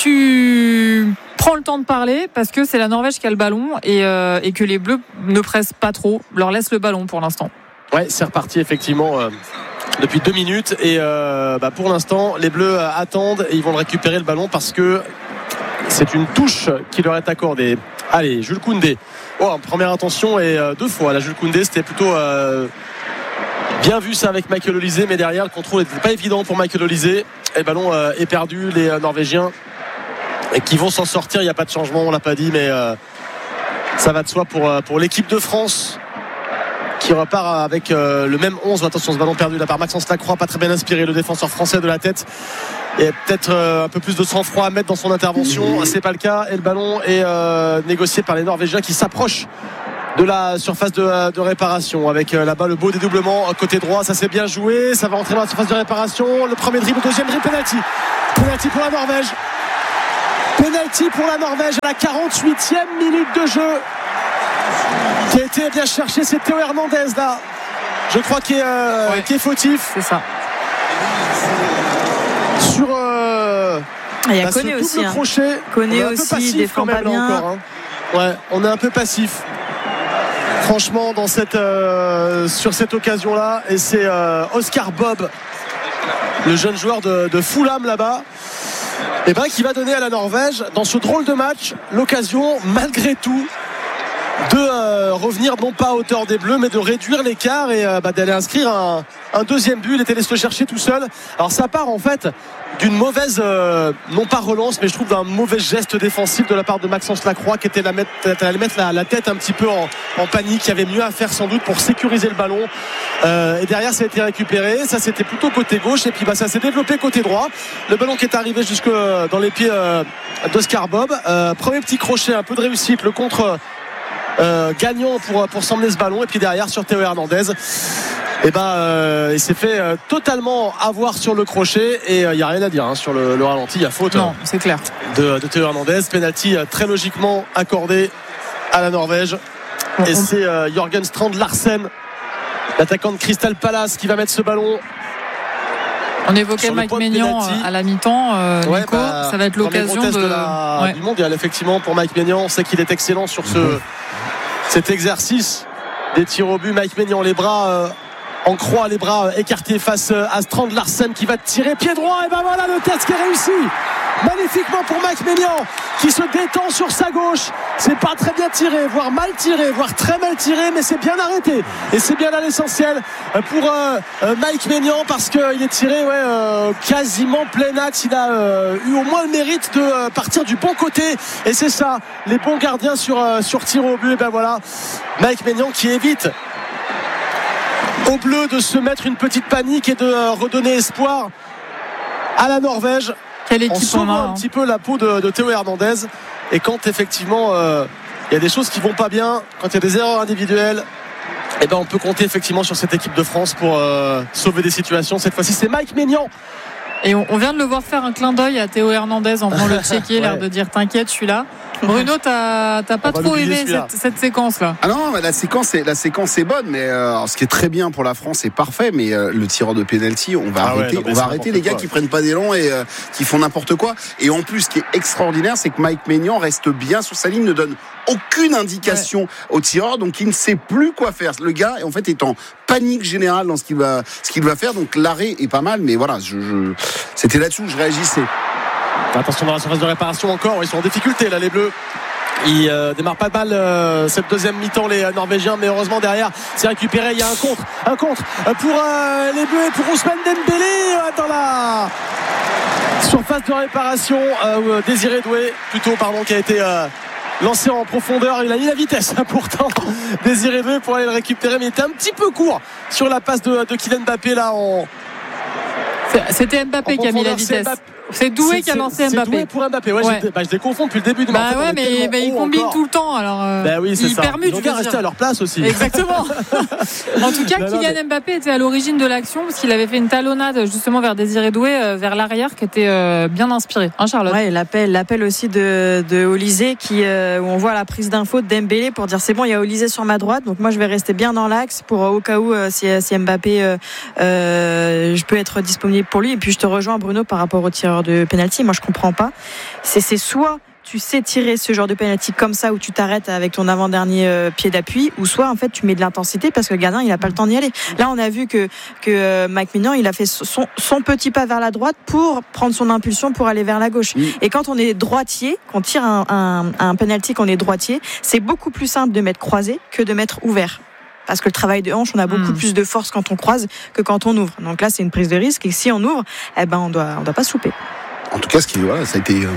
tu prends le temps de parler parce que c'est la Norvège qui a le ballon et, euh, et que les Bleus ne pressent pas trop, leur laissent le ballon pour l'instant. Ouais, c'est reparti effectivement euh, depuis deux minutes et euh, bah, pour l'instant les Bleus euh, attendent et ils vont récupérer le ballon parce que c'est une touche qui leur est accordée. Allez, Jules Koundé. Oh, en première intention et euh, deux fois. La Jules Koundé, c'était plutôt euh, bien vu ça avec Michael Olise, mais derrière le contrôle n'était pas évident pour Michael Olise. Et le ballon euh, est perdu. Les euh, Norvégiens et qui vont s'en sortir, il n'y a pas de changement, on l'a pas dit, mais euh, ça va de soi pour, euh, pour l'équipe de France qui repart avec euh, le même onze. Attention, ce ballon perdu de la part Maxence Lacroix, pas très bien inspiré, le défenseur français de la tête. Et peut-être euh, un peu plus de sang-froid à mettre dans son intervention. C'est pas le cas. Et le ballon est euh, négocié par les Norvégiens qui s'approchent de la surface de, de réparation avec euh, là-bas le beau dédoublement côté droit. Ça s'est bien joué. Ça va rentrer dans la surface de réparation. Le premier dribble, le deuxième dribble, penalty. Penalty pour la Norvège. Penalty pour la Norvège à la quarante-huitième minute de jeu. Qui a été bien cherché. C'est Théo Hernandez là. Je crois qu'il est, euh, ouais. qu'il est fautif. C'est ça. Sur euh, ah, il y a bah, Koné aussi hein. crochet. Koné aussi défend pas bien encore, hein. Ouais, on est un peu passif franchement dans cette, euh, sur cette occasion là. Et c'est euh, Oscar Bob, le jeune joueur de, de Fulham là-bas, et ben, qui va donner à la Norvège dans ce drôle de match l'occasion malgré tout de euh, revenir non pas à hauteur des Bleus mais de réduire l'écart et euh, bah, d'aller inscrire un, un deuxième but. Il était allé se le chercher tout seul. Alors ça part en fait d'une mauvaise euh, non pas relance mais je trouve d'un mauvais geste défensif de la part de Maxence Lacroix qui était à mettre, mettre la, la tête un petit peu en, en panique, qui avait mieux à faire sans doute pour sécuriser le ballon, euh, et derrière ça a été récupéré. Ça c'était plutôt côté gauche et puis bah, ça s'est développé côté droit. Le ballon qui est arrivé jusque dans les pieds euh, d'Oscar Bob. euh, premier petit crochet, un peu de réussite, le contre Euh, gagnant pour, pour s'emmener ce ballon, et puis derrière sur Théo Hernandez et ben euh, il s'est fait euh, totalement avoir sur le crochet et il euh, n'y a rien à dire hein, sur le, le ralenti. Il y a faute non, c'est clair. de, de Théo Hernandez. Penalty euh, très logiquement accordé à la Norvège et c'est euh, Jørgen Strand Larsen, l'attaquant de Crystal Palace, qui va mettre ce ballon. On évoquait Mike Maignan à la mi-temps, euh, ouais, Nico, bah, ça va être l'occasion de, de la, ouais. du mondial effectivement pour Mike Maignan. On sait qu'il est excellent sur ce, mmh. cet exercice des tirs au but. Mike Maignan, les bras euh, en croix, les bras euh, écartés face euh, à Strand Larsen qui va tirer pied droit, et ben voilà le test qui est réussi magnifiquement pour Mike Maignan qui se détend sur sa gauche. C'est pas très bien tiré, voire mal tiré, voire très mal tiré, mais c'est bien arrêté et c'est bien là l'essentiel pour euh, Mike Maignan, parce qu'il est tiré ouais, euh, quasiment plein axe. Il a euh, eu au moins le mérite de euh, partir du bon côté, et c'est ça, les bons gardiens sur, euh, sur tir au but. Et ben voilà Mike Maignan qui évite aux Bleus de se mettre une petite panique et de euh, redonner espoir à la Norvège. Quelle équipe en sauvant on a, un hein. petit peu la peau de, de Théo Hernandez. Et quand effectivement il euh, y a des choses qui vont pas bien, quand il y a des erreurs individuelles, et ben on peut compter effectivement sur cette équipe de France pour euh, sauver des situations. Cette fois-ci c'est Mike Maignan. Et on, on vient de le voir faire un clin d'œil à Théo Hernandez en venant le checker, ouais. L'air de dire t'inquiète, je suis là. Bruno, t'as, t'as pas trop aimé cette, cette séquence là? Ah non, la séquence est, la séquence est bonne, mais euh, alors, ce qui est très bien pour la France, c'est parfait, mais euh, le tireur de penalty, on va ah arrêter, ouais, non, on va arrêter les gars quoi. Qui prennent pas d'élan et euh, qui font n'importe quoi. Et en plus, ce qui est extraordinaire, c'est que Mike Maignan reste bien sur sa ligne, ne donne aucune indication ouais. au tireur, donc il ne sait plus quoi faire. Le gars, en fait, est en panique générale dans ce qu'il va, ce qu'il va faire. Donc l'arrêt est pas mal, mais voilà, je, je, c'était là-dessus où je réagissais. Attention dans la surface de réparation encore, ils sont en difficulté là les Bleus. Ils euh, démarrent pas mal euh, cette deuxième mi-temps les euh, Norvégiens, mais heureusement derrière c'est récupéré. Il y a un contre, un contre pour euh, les Bleus et pour Ousmane Dembélé euh, dans la surface de réparation. Euh, Désiré Doué plutôt pardon qui a été euh, lancé en profondeur. Il a mis la vitesse hein, pourtant Désiré Doué pour aller le récupérer, mais il était un petit peu court sur la passe de, de Kylian Mbappé là en... C'était Mbappé qui a mis la vitesse. C'est Doué qui a lancé Mbappé. C'est Doué pour Mbappé. Ouais, ouais. Bah, je les confonds depuis le début du match. Bah ouais, mais, mais ils combinent encore tout le temps. Alors, euh, bah oui, c'est ils ça. permutent. Ils ont bien resté à leur place aussi. Exactement. En tout cas, non, Kylian non, mais... Mbappé était à l'origine de l'action parce qu'il avait fait une talonnade justement vers Désiré Doué, euh, vers l'arrière, qui était euh, bien inspiré. Hein, Charlotte. Ouais, l'appel, l'appel aussi de, de Olysée, qui euh, où on voit la prise d'info de Dembélé pour dire c'est bon, il y a Olysée sur ma droite, donc moi je vais rester bien dans l'axe pour au cas où euh, si, si Mbappé, euh, euh, je peux être disponible pour lui. Et puis je te rejoins Bruno par rapport au tireur de penalty. Moi je comprends pas. C'est, c'est soit tu sais tirer ce genre de penalty comme ça où tu t'arrêtes avec ton avant-dernier euh, pied d'appui, ou soit en fait tu mets de l'intensité parce que le gardien il a pas le temps d'y aller. Là on a vu que que euh, Mike Maignan il a fait son, son petit pas vers la droite pour prendre son impulsion pour aller vers la gauche. Oui. Et quand on est droitier, qu'on tire un, un, un penalty, qu'on est droitier, c'est beaucoup plus simple de mettre croisé que de mettre ouvert. Parce que le travail de hanche, on a beaucoup mmh. plus de force quand on croise que quand on ouvre. Donc là, c'est une prise de risque. Et si on ouvre, eh ben, on doit, on doit pas souper. En tout cas, ce qui, voilà, ça a été, euh,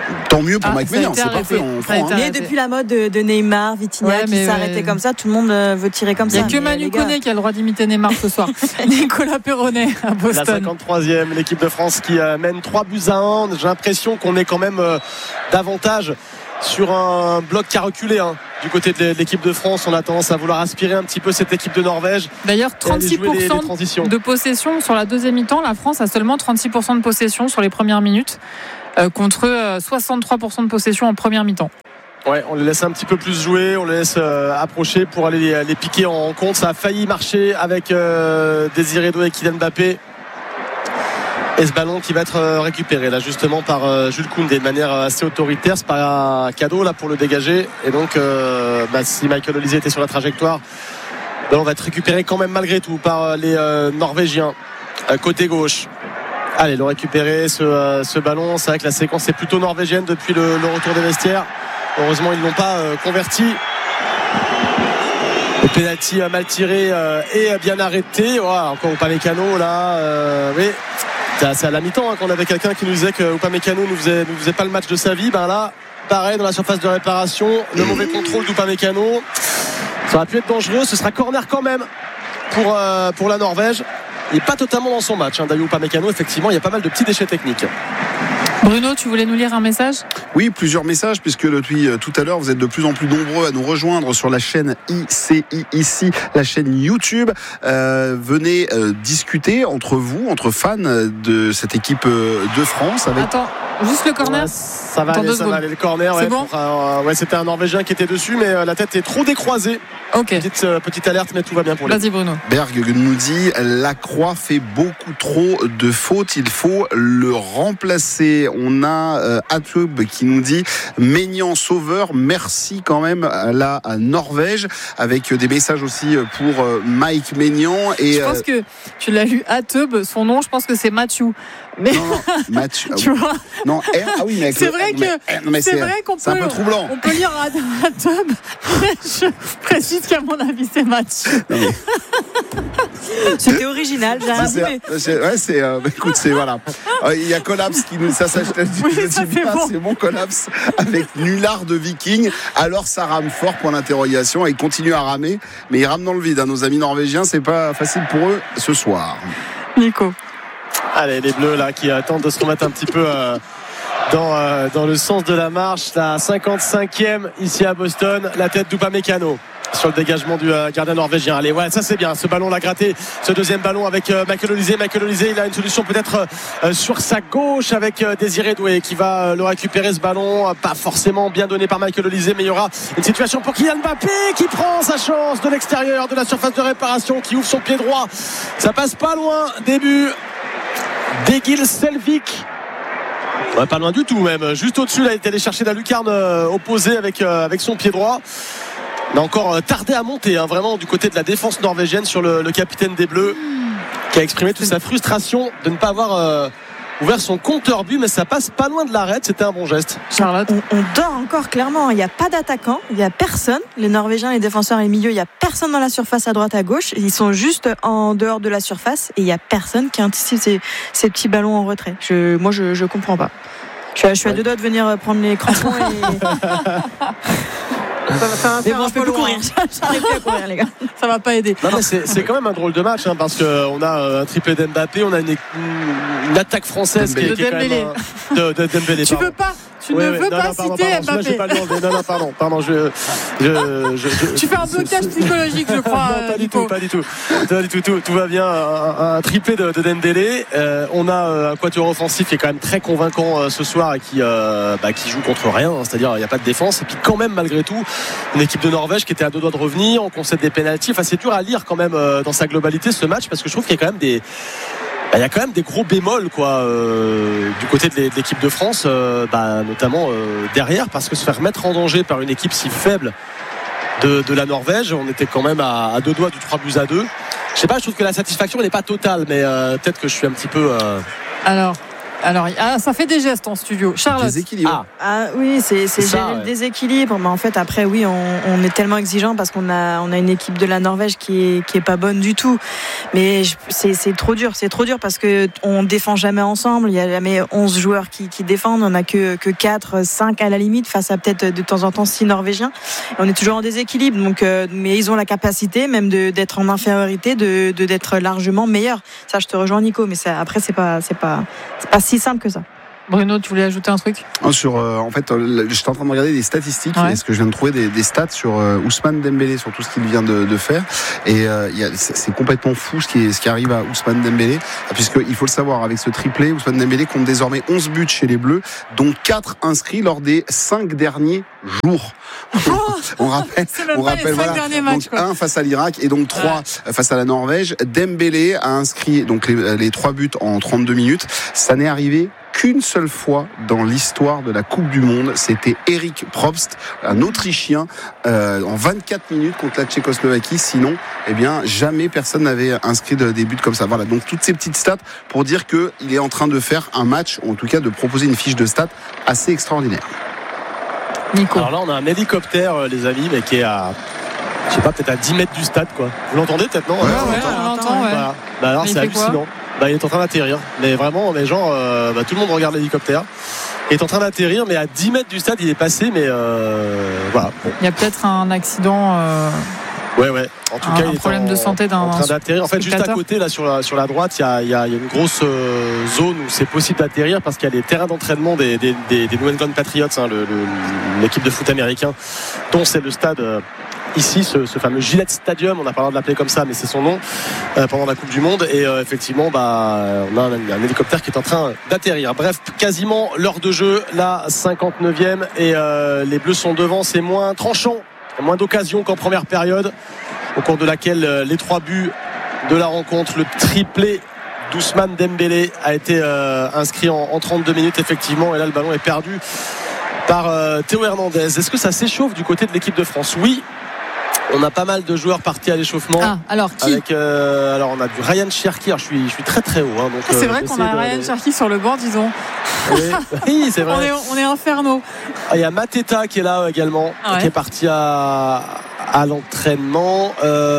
Tant mieux pour ah, Mike Maignan, c'est arrêté. parfait. On prend, hein. Mais depuis la mode de, de Neymar, Vitinha ouais, qui s'arrêtait ouais. comme ça, tout le monde veut tirer comme ça. Il n'y a ça. que Manu Koné qui a le droit d'imiter Neymar ce soir. Nicolas Perronnet à Boston. La cinquante-troisième, l'équipe de France qui euh, mène trois buts à un. J'ai l'impression qu'on est quand même euh, davantage sur un bloc qui a reculé hein. Du côté de l'équipe de France, on a tendance à vouloir aspirer un petit peu cette équipe de Norvège. D'ailleurs, trente-six pour cent les, les de possession sur la deuxième mi-temps. La France a seulement trente-six pour cent de possession sur les premières minutes euh, contre euh, soixante-trois pour cent de possession en première mi-temps. Ouais, on les laisse un petit peu plus jouer, on les laisse euh, approcher pour aller les, les piquer en compte. Ça a failli marcher avec euh, Désiré Doué et Kylian Mbappé. Et ce ballon qui va être récupéré là justement par Jules Koundé de manière assez autoritaire. C'est pas un cadeau là pour le dégager. Et donc euh, bah, si Michael Olise était sur la trajectoire, le ballon va être récupéré quand même malgré tout par les euh, Norvégiens euh, côté gauche. Allez, le récupérer ce, euh, ce ballon. C'est vrai que la séquence est plutôt norvégienne depuis le, le retour des vestiaires. Heureusement ils ne l'ont pas euh, converti. Le pénalty mal tiré euh, et bien arrêté. Oh, encore Upamecano là. Euh, oui. C'est à la mi-temps hein, qu'on avait quelqu'un qui nous disait que Upamecano ne faisait, ne faisait pas le match de sa vie. Ben là, pareil dans la surface de réparation, le mauvais contrôle d'Upamecano. Ça aurait pu être dangereux. Ce sera corner quand même pour, euh, pour la Norvège. Il n'est pas totalement dans son match. Hein, Dayot Upamecano, effectivement, il y a pas mal de petits déchets techniques. Bruno, tu voulais nous lire un message ? Oui, plusieurs messages, puisque depuis tout à l'heure, vous êtes de plus en plus nombreux à nous rejoindre sur la chaîne I C I ici, la chaîne YouTube. Euh, venez euh, discuter entre vous, entre fans de cette équipe de France. Avec... Attends, juste le corner. Ouais, ça va aller, ça va aller, le corner. C'est ouais, bon pour, euh, ouais, c'était un Norvégien qui était dessus, mais euh, la tête est trop décroisée. Ok. Petite, euh, petite alerte, mais tout va bien pour lui. Vas-y Bruno. Berg nous dit Lacroix fait beaucoup trop de fautes, il faut le remplacer. On a euh, Atub qui nous dit Maignan sauveur, merci quand même à la à Norvège, avec des messages aussi pour euh, Mike Maignan. Et, je pense euh, que tu l'as lu Atub, son nom, je pense que c'est Mathieu. Mais non, non, Mathieu. Tu vois Non, R, ah oui, mais c'est le, vrai que mais, mais c'est, c'est vrai qu'on c'est peut, un peu troublant. On peut lire Atub. Je précise qu'à mon avis c'est Mathieu. Mais... C'était original, j'ai c'est, c'est, c'est, ouais, c'est euh, écoute, c'est voilà. Il y a Collapse qui nous ça ça je te dis, oui, je ça, dis c'est, pas, bon. c'est mon Collapse avec Nullard de Viking. Alors ça rame fort pour l'interrogation et il continue à ramer, mais il rame dans le vide. Hein. Nos amis norvégiens, c'est pas facile pour eux ce soir. Nico. Allez, les Bleus là qui tentent de se remettre un petit peu euh, dans, euh, dans le sens de la marche. La cinquante-cinquième ici à Boston, la tête d'Upamecano sur le dégagement du euh, gardien norvégien. Allez, ouais, ça c'est bien. Ce ballon l'a gratté. Ce deuxième ballon avec euh, Michael Olise. Michael Olise, il a une solution peut-être euh, sur sa gauche avec euh, Désiré Doué qui va euh, le récupérer ce ballon. Pas forcément bien donné par Michael Olise, mais il y aura une situation pour Kylian Mbappé qui prend sa chance de l'extérieur de la surface de réparation, qui ouvre son pied droit. Ça passe pas loin. Début d'Egil Selvik. Ouais, pas loin du tout même. Juste au-dessus, là, il est allé chercher la lucarne euh, opposée avec, euh, avec son pied droit. On a encore euh, tardé à monter, hein, vraiment du côté de la défense norvégienne sur le, le capitaine des Bleus qui a exprimé toute sa frustration de ne pas avoir euh, ouvert son compteur but, mais ça passe pas loin de l'arrêt. C'était un bon geste. Charlotte, on, on dort encore clairement. Il n'y a pas d'attaquant, il n'y a personne. Les Norvégiens, les défenseurs et les milieux, il n'y a personne dans la surface à droite à gauche. Ils sont juste en dehors de la surface et il n'y a personne qui anticipe ces, ces petits ballons en retrait. Je, moi, je ne comprends pas. Je, je suis à ouais. deux doigts de venir prendre les crampons et... Ça va faire un mais bon, je peux plus courir. J'arrive plus à courir, les gars. Ça va pas aider. Non, mais c'est, c'est quand même un drôle de match, hein, parce qu'on a un triplé d'Mbappé, on a une, une attaque française qui est, qui est quand même un, de, de Dembélé. Tu veux pas Tu oui, ne oui, veux non, pas non, pardon, citer pardon, Mbappé. Pas non, non, pardon, pardon. Je, je, je, je, tu fais un blocage psychologique, je crois. Non, pas du tout, pas du tout. Pas du tout, tout, tout va bien. Un, un triplé de, de Dembélé. Euh, on a un quatuor offensif qui est quand même très convaincant euh, ce soir et qui, euh, bah, qui joue contre rien. Hein, c'est-à-dire, il n'y a pas de défense. Et puis, quand même, malgré tout, une équipe de Norvège qui était à deux doigts de revenir. On concède des pénaltys. Enfin, c'est dur à lire quand même euh, dans sa globalité ce match parce que je trouve qu'il y a quand même des. Il y a quand même des gros bémols quoi, euh, du côté de l'équipe de France, euh, bah, notamment euh, derrière, parce que se faire mettre en danger par une équipe si faible de, de la Norvège, on était quand même à, à deux doigts du trois buts à deux. Je sais pas, je trouve que la satisfaction n'est pas totale, mais euh, peut-être que je suis un petit peu. Euh... Alors, Alors, ah, ça fait des gestes en studio. Charlotte. Déséquilibre. Ah, ah oui, c'est, c'est, c'est gérer ouais. le déséquilibre. Mais en fait, après, oui, on, on est tellement exigeant parce qu'on a, on a une équipe de la Norvège qui est, qui est pas bonne du tout. Mais je, c'est, c'est trop dur. C'est trop dur parce que on défend jamais ensemble. Il y a jamais onze joueurs qui, qui défendent. On a que, que quatre, cinq à la limite face à peut-être de temps en temps six Norvégiens. Et on est toujours en déséquilibre. Donc, euh, mais ils ont la capacité même de, d'être en infériorité, de, de, d'être largement meilleurs. Ça, je te rejoins, Nico. Mais ça, après, c'est pas, c'est pas, c'est pas si simple que ça. Bruno, tu voulais ajouter un truc ? Sur, euh, en fait, euh, j'étais en train de regarder des statistiques, ouais. Est-ce que je viens de trouver des, des stats sur euh, Ousmane Dembélé, sur tout ce qu'il vient de, de faire. Et euh, y a, c'est, c'est complètement fou ce qui, est, ce qui arrive à Ousmane Dembélé, puisqu'il faut le savoir, avec ce triplé, Ousmane Dembélé compte désormais onze buts chez les Bleus, dont quatre inscrits lors des cinq derniers jours. Oh on rappelle, on rappelle voilà, matchs, donc un face à l'Irak et donc trois ouais. face à la Norvège. Dembélé a inscrit donc les, les trois buts en trente-deux minutes. Ça n'est arrivé qu'une seule fois dans l'histoire de la Coupe du Monde, c'était Erik Probst, un Autrichien, euh, en vingt-quatre minutes contre la Tchécoslovaquie. Sinon, eh bien, jamais personne n'avait inscrit de, des buts comme ça. Voilà, donc toutes ces petites stats pour dire qu'il est en train de faire un match, ou en tout cas de proposer une fiche de stats assez extraordinaire. Nico. Alors là, on a un hélicoptère, les amis, mais qui est à, je sais pas, peut-être à dix mètres du stade, quoi. Vous l'entendez peut-être, non ? Ouais, ouais, ouais, on l'entend, ouais. Voilà. Bah alors, mais c'est hallucinant. Bah, il est en train d'atterrir, mais vraiment, mais genre, euh, bah, tout le monde regarde l'hélicoptère. Il est en train d'atterrir, mais à dix mètres du stade, il est passé, mais euh, voilà. Bon. Il y a peut-être un accident. Euh... Ouais, ouais. En tout un, cas, un il est problème en, de santé d'un en train d'atterrir. En fait, juste à côté, là, sur la, sur la droite, il y a, il y a, il y a une grosse euh, zone où c'est possible d'atterrir parce qu'il y a des terrains d'entraînement des, des, des, des New England Patriots, hein, le, le, l'équipe de foot américain, dont c'est le stade. Euh, Ici, ce, ce fameux Gillette Stadium, on a pas le droit de l'appeler comme ça, mais c'est son nom, euh, pendant la Coupe du Monde. Et euh, effectivement, bah, on a un, un hélicoptère qui est en train d'atterrir. Bref, quasiment l'heure de jeu, la cinquante-neuvième, et euh, les Bleus sont devant. C'est moins tranchant, moins d'occasions qu'en première période, au cours de laquelle euh, les trois buts de la rencontre, le triplé d'Ousmane Dembélé a été euh, inscrit en, en trente-deux minutes, effectivement. Et là, le ballon est perdu par euh, Théo Hernandez. Est-ce que ça s'échauffe du côté de l'équipe de France ? Oui. On a pas mal de joueurs partis à l'échauffement. Ah, alors qui avec, euh, alors on a du Ryan Cherki. Alors je suis, je suis très très haut. Hein, donc, ah, c'est euh, vrai qu'on a Ryan de... Cherki sur le banc, disons. Oui, oui c'est vrai. on, est, on est infernaux. Ah, il y a Mateta qui est là également, ah ouais. qui est parti à, à l'entraînement.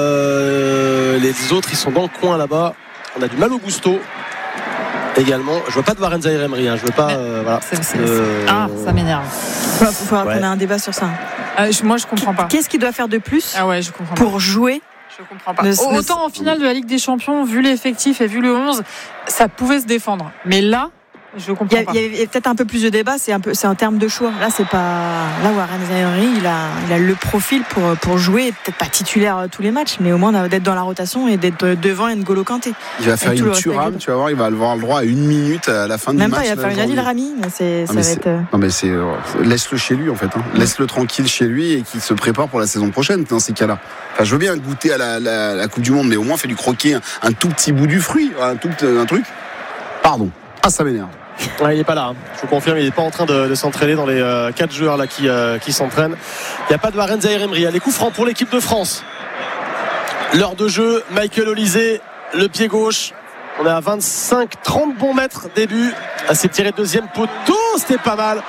Euh, les autres, ils sont dans le coin là-bas. On a du Malo Gusto également. Je vois pas de Warren Zaïre-Emery. Hein. Je veux pas. Euh, voilà. c'est, c'est, euh... Ah, ça m'énerve. Il va falloir ouais. qu'on ait un débat sur ça. Euh, moi, je comprends pas. Qu'est-ce qu'il doit faire de plus ah ouais, je comprends pour pas. jouer ? Je comprends pas. Ne, Autant ne... en finale de la Ligue des Champions, vu l'effectif et vu le onze, ça pouvait se défendre. Mais là, je comprends il y a, pas. Il y a peut-être un peu plus de débat. C'est un peu, c'est un terme de choix. Là, c'est pas. Là, Warren Zaïre-Emery, il a, il a le profil pour pour jouer. Peut-être pas titulaire tous les matchs, mais au moins d'être dans la rotation et d'être devant N'Golo Kanté. Il va faire une Thuram, tu vas voir, il va avoir le droit à une minute à la fin du Même match. Même pas, il va faire une Adil Rami. Mais c'est, ça non, mais va c'est, être. Non mais c'est, laisse-le chez lui en fait. Hein. Laisse-le tranquille chez lui et qu'il se prépare pour la saison prochaine dans ces cas-là. Enfin, je veux bien goûter à la, la, la Coupe du Monde, mais au moins fais lui croquer un, un tout petit bout du fruit, un tout un truc. Pardon. Ah, ça m'énerve. Ouais, il n'est pas là, hein. Je vous confirme, il n'est pas en train de, de s'entraîner dans les euh, quatre joueurs là qui, euh, qui s'entraînent. Il n'y a pas de Warren Zaïre-Emery. Les coups francs pour l'équipe de France. L'heure de jeu, Michael Olysée, le pied gauche. On est à vingt-cinq trente bons mètres début. Ah, c'est tiré deuxième poteau, c'était pas mal.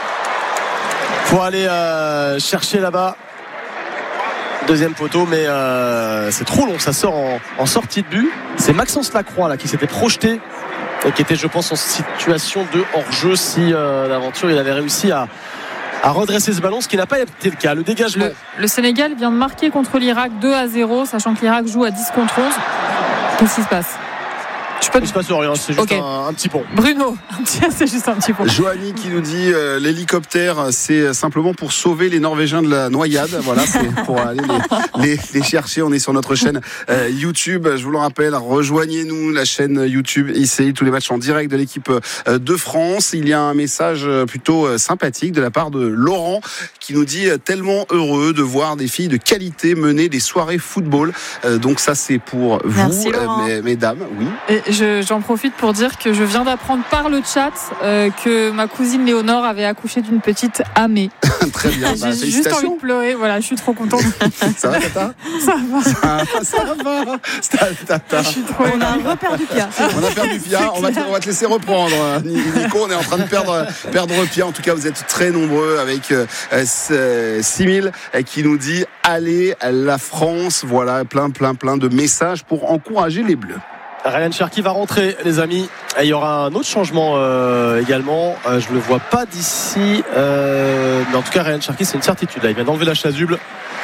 Pour aller euh, chercher là-bas. Deuxième poteau, mais euh, c'est trop long. Ça sort en, en sortie de but. C'est Maxence Lacroix là qui s'était projeté et qui était, je pense, en situation de hors-jeu si euh, d'aventure il avait réussi à, à redresser ce ballon, ce qui n'a pas été le cas. Le dégagement. Le, le Sénégal vient de marquer contre l'Irak deux à zéro, sachant que l'Irak joue à dix contre onze. Qu'est-ce qui se passe? Je peux... Il se passe rien, c'est juste okay. un, un petit pont. Bruno, c'est juste un petit pont. Joanie qui nous dit euh, l'hélicoptère, c'est simplement pour sauver les Norvégiens de la noyade. Voilà, c'est pour aller les, les, les chercher. On est sur notre chaîne euh, YouTube. Je vous le rappelle, rejoignez-nous la chaîne YouTube I C I, tous les matchs en direct de l'équipe euh, de France. Il y a un message plutôt euh, sympathique de la part de Laurent qui nous dit euh, tellement heureux de voir des filles de qualité mener des soirées football. Euh, donc ça, c'est pour vous, Merci, euh, mes, mesdames. Oui. Et je, j'en profite pour dire que je viens d'apprendre par le chat euh, que ma cousine Léonore avait accouché d'une petite amée. Très bien, J'ai bah, juste envie de pleurer, voilà, je suis trop contente. Ça va, Tata? Ça va. Ça, ça va, Tata. Je suis trop On a reperdu Pia. On a perdu Pia, on va, te, on va te laisser reprendre. Nico, on est en train de perdre, perdre Pia. En tout cas, vous êtes très nombreux avec euh, six mille qui nous dit allez la France. Voilà, plein, plein, plein de messages pour encourager les Bleus. Ryan Cherki va rentrer, les amis. Et il y aura un autre changement euh, également. Euh, je ne le vois pas d'ici. Euh, mais en tout cas, Ryan Cherki, c'est une certitude. Là, il vient d'enlever la chasuble.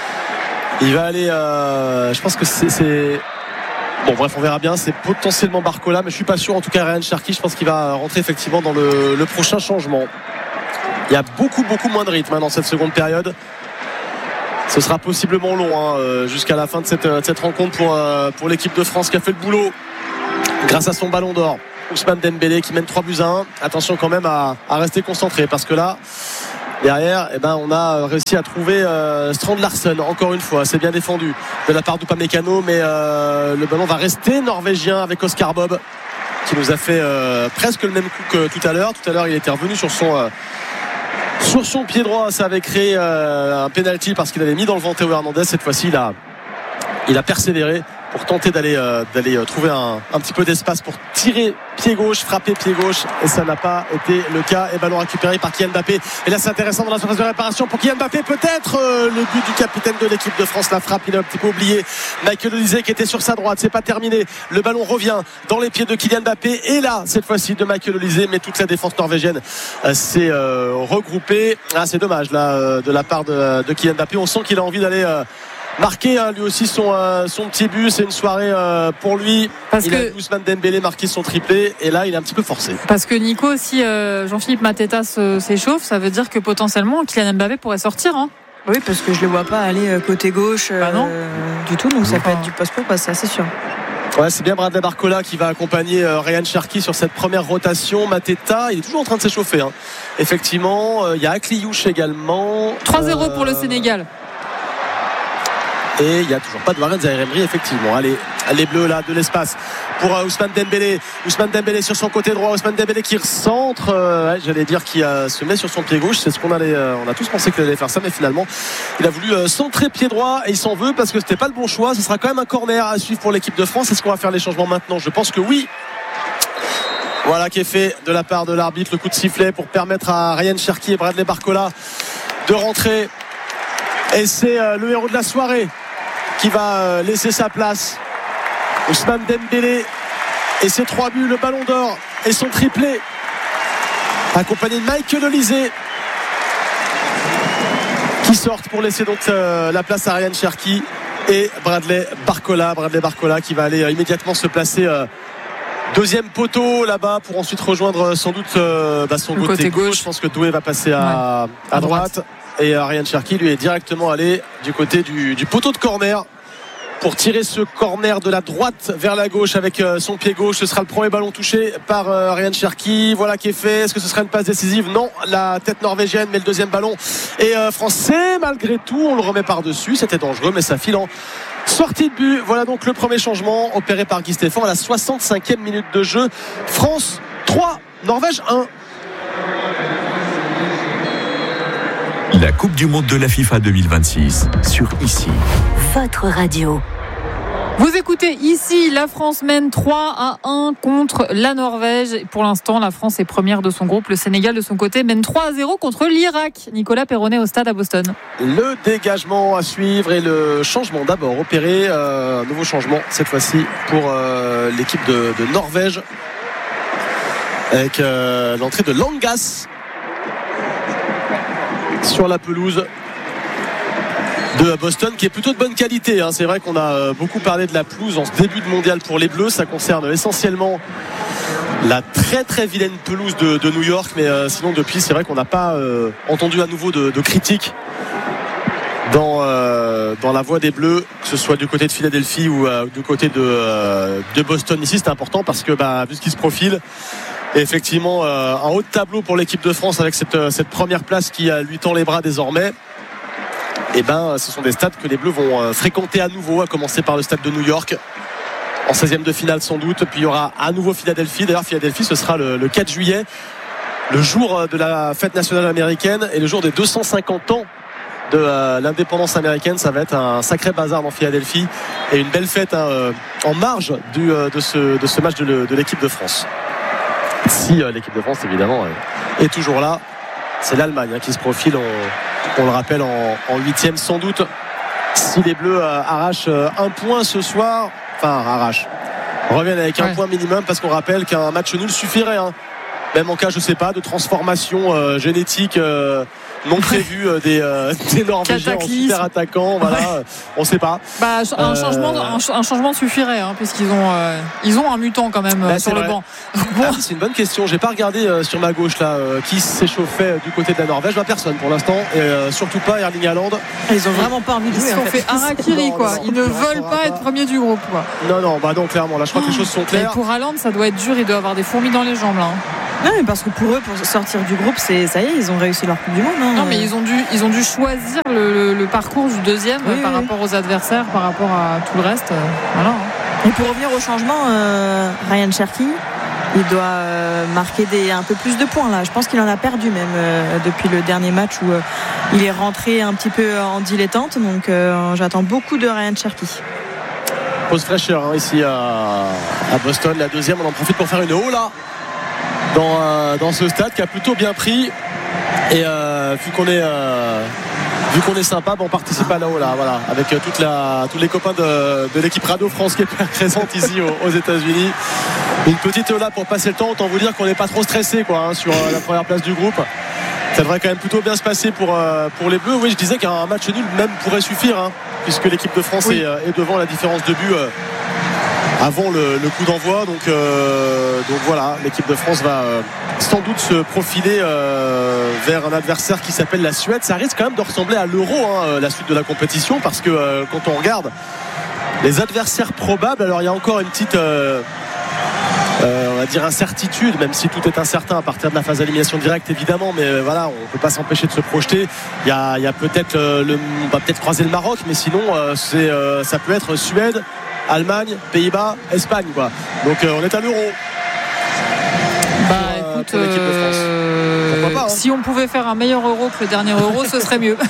Il va aller. Euh, je pense que c'est, c'est. Bon, bref, on verra bien. C'est potentiellement Barcola, mais je suis pas sûr. En tout cas, Ryan Cherki, je pense qu'il va rentrer effectivement dans le, le prochain changement. Il y a beaucoup, beaucoup moins de rythme hein, dans cette seconde période. Ce sera possiblement long hein, jusqu'à la fin de cette, de cette rencontre pour, euh, pour l'équipe de France qui a fait le boulot grâce à son ballon d'or. Ousmane Dembélé qui mène trois buts à un. Attention quand même à, à rester concentré parce que là derrière eh ben, on a réussi à trouver euh, Strand Larsen encore une fois, c'est bien défendu de la part d'Upamecano, mais euh, le ballon va rester norvégien avec Oscar Bob qui nous a fait euh, presque le même coup que tout à l'heure. Tout à l'heure il était revenu sur son euh, sur son pied droit, ça avait créé euh, un penalty parce qu'il avait mis dans le vent Théo Hernandez. Cette fois-ci il a, il a persévéré pour tenter d'aller, euh, d'aller euh, trouver un, un petit peu d'espace pour tirer pied gauche, frapper pied gauche, et ça n'a pas été le cas. Et ballon récupéré par Kylian Mbappé. Et là c'est intéressant dans la surface de réparation pour Kylian Mbappé, peut-être euh, le but du capitaine de l'équipe de France. La frappe, il a un petit peu oublié Michael Olise qui était sur sa droite. C'est pas terminé, le ballon revient dans les pieds de Kylian Mbappé, et là cette fois-ci de Michael Olise, mais toute la défense norvégienne euh, s'est euh, regroupée. Ah, c'est dommage là euh, de la part de, de Kylian Mbappé. On sent qu'il a envie d'aller euh, marquer hein, lui aussi son, euh, son petit but. C'est une soirée euh, pour lui. Parce il que... a vu Ousmane Dembélé marquer son triplé, et là il est un petit peu forcé. Parce que Nico, si euh, Jean-Philippe Mateta se, s'échauffe, ça veut dire que potentiellement Kylian Mbappé pourrait sortir hein. Oui, parce que je ne le vois pas aller côté gauche euh, bah non. du tout, donc ça peut être du poste pour passer, c'est sûr. Ouais, c'est bien Bradley Barcola qui va accompagner euh, Ryan Cherki sur cette première rotation. Mateta, il est toujours en train de s'échauffer hein. Effectivement, il euh, y a Akliouche également. trois zéro euh... pour le Sénégal. Et il n'y a toujours pas de Warren Zaïre-Emery, effectivement. Allez, les Bleus là, de l'espace pour euh, Ousmane Dembélé. Ousmane Dembélé sur son côté droit. Ousmane Dembélé qui recentre. Euh, ouais, j'allais dire qu'il euh, se met sur son pied gauche. C'est ce qu'on allait. Euh, on a tous pensé qu'il allait faire ça, mais finalement, il a voulu euh, centrer pied droit et il s'en veut parce que c'était pas le bon choix. Ce sera quand même un corner à suivre pour l'équipe de France. Est-ce qu'on va faire les changements maintenant? Je pense que oui. Voilà qui est fait de la part de l'arbitre. Le coup de sifflet pour permettre à Ryan Cherki et Bradley Barcola de rentrer. Et c'est euh, le héros de la soirée qui va laisser sa place. Ousmane Dembélé et ses trois buts, le ballon d'or et son triplé, accompagné de Michael Olise qui sortent pour laisser donc euh, la place à Ryan Cherki et Bradley Barcola. Bradley Barcola qui va aller euh, immédiatement se placer euh, deuxième poteau là-bas pour ensuite rejoindre sans doute euh, bah, son côté, côté gauche. gauche. Je pense que Doué va passer à, ouais. à, à droite. droite. Et Ryan Cherki lui est directement allé du côté du, du poteau de corner pour tirer ce corner de la droite vers la gauche avec euh, son pied gauche. Ce sera le premier ballon touché par euh, Ryan Cherki. Voilà qui est fait. Est-ce que ce sera une passe décisive? Non, la tête norvégienne, mais le deuxième ballon est euh, français malgré tout. On le remet par-dessus. C'était dangereux, mais ça file en sortie de but. Voilà donc le premier changement opéré par Guy Stéphane à la soixante-cinquième minute de jeu. France trois, Norvège un. La Coupe du Monde de la FIFA deux mille vingt-six sur Ici. Votre radio. Vous écoutez Ici, la France mène trois à un contre la Norvège. Pour l'instant, la France est première de son groupe. Le Sénégal, de son côté, mène trois à zéro contre l'Irak. Nicolas Perronnet au stade à Boston. Le dégagement à suivre et le changement d'abord opéré. Euh, un nouveau changement, cette fois-ci, pour euh, l'équipe de, de Norvège. Avec euh, l'entrée de Langas sur la pelouse de Boston, qui est plutôt de bonne qualité hein. C'est vrai qu'on a beaucoup parlé de la pelouse en ce début de mondial pour les Bleus. Ça concerne essentiellement la très très vilaine pelouse de, de New York, mais euh, sinon depuis c'est vrai qu'on n'a pas euh, entendu à nouveau de, de critiques dans, euh, dans la voix des Bleus, que ce soit du côté de Philadelphie ou euh, du côté de, euh, de Boston. Ici c'est important parce que bah, vu ce qui se profile, et effectivement euh, un haut de tableau pour l'équipe de France avec cette, cette première place qui euh, lui tend les bras désormais. Et ben ce sont des stades que les Bleus vont euh, fréquenter à nouveau, à commencer par le stade de New York. en seizième de finale sans doute. Puis il y aura à nouveau Philadelphie. D'ailleurs Philadelphie ce sera le, le quatre juillet, le jour de la fête nationale américaine et le jour des deux cent cinquante ans de euh, l'indépendance américaine. Ça va être un sacré bazar dans Philadelphie et une belle fête hein, euh, en marge du, euh, de, ce, de ce match de, le, de l'équipe de France. Si euh, l'équipe de France évidemment euh, est toujours là, c'est l'Allemagne hein, qui se profile, on, on le rappelle en huitième sans doute. Si les Bleus euh, arrachent euh, un point ce soir, enfin arrachent, reviennent avec un ouais. point minimum, parce qu'on rappelle qu'un match nul suffirait hein. Même en cas, je sais pas, de transformation euh, génétique euh, non prévue euh, des, euh, des Norvégiens en super attaquants, voilà, ouais. on sait pas. Bah, un, euh... changement, un, un changement suffirait, hein, puisqu'ils ont, euh, ils ont un mutant quand même bah, sur le banc. Bon. Ah, c'est une bonne question. J'ai pas regardé euh, sur ma gauche là euh, qui s'échauffait euh, du côté de la Norvège. Bah, personne pour l'instant, et euh, surtout pas Erling Haaland. Ils ont vraiment pas envie de jouer. Ils se sont fait harakiri quoi. Ils ne veulent pas, pas être premiers du groupe quoi. Non non, bah non clairement. Là, je crois que les choses sont claires. Et pour Haaland, ça doit être dur. Il doit avoir des fourmis dans les jambes là. Non, mais parce que pour eux, pour sortir du groupe, c'est ça y est, ils ont réussi leur Coupe du Monde. Hein. Non, mais ils ont dû, ils ont dû choisir le, le, le parcours du deuxième oui, par oui. rapport aux adversaires, par rapport à tout le reste. Euh, voilà. Et pour revenir au changement, euh, Ryan Cherki, il doit euh, marquer des, un peu plus de points là. Je pense qu'il en a perdu même euh, depuis le dernier match où euh, il est rentré un petit peu en dilettante. Donc euh, j'attends beaucoup de Ryan Cherki. Pause fraîcheur hein, ici à, à Boston. La deuxième, on en profite pour faire une haut là. Dans, euh, dans ce stade qui a plutôt bien pris et euh, vu qu'on est euh, vu qu'on est sympa bon, on participe à là-haut là, voilà, avec euh, toute la, tous les copains de, de l'équipe Radio France qui est présente ici aux, aux États-Unis. Une petite là pour passer le temps, autant vous dire qu'on n'est pas trop stressé quoi, hein, sur euh, la première place du groupe. Ça devrait quand même plutôt bien se passer pour, euh, pour les Bleus. Oui, je disais qu'un match nul même pourrait suffire hein, puisque l'équipe de France oui. est, est devant. La différence de but euh, avant le, le coup d'envoi, donc, euh, donc voilà, l'équipe de France va euh, sans doute se profiler euh, vers un adversaire qui s'appelle la Suède. Ça risque quand même de ressembler à l'Euro hein, la suite de la compétition, parce que euh, quand on regarde les adversaires probables, alors il y a encore une petite euh, euh, on va dire incertitude, même si tout est incertain à partir de la phase d'élimination directe évidemment, mais euh, voilà, on ne peut pas s'empêcher de se projeter. Il y a, il y a peut-être euh, le, on va peut-être croiser le Maroc, mais sinon euh, c'est, euh, ça peut être Suède, Allemagne, Pays-Bas, Espagne quoi. Donc euh, on est à l'Euro. Bah pour, écoute, euh, pas, hein. Si on pouvait faire un meilleur Euro que le dernier Euro, ce serait mieux.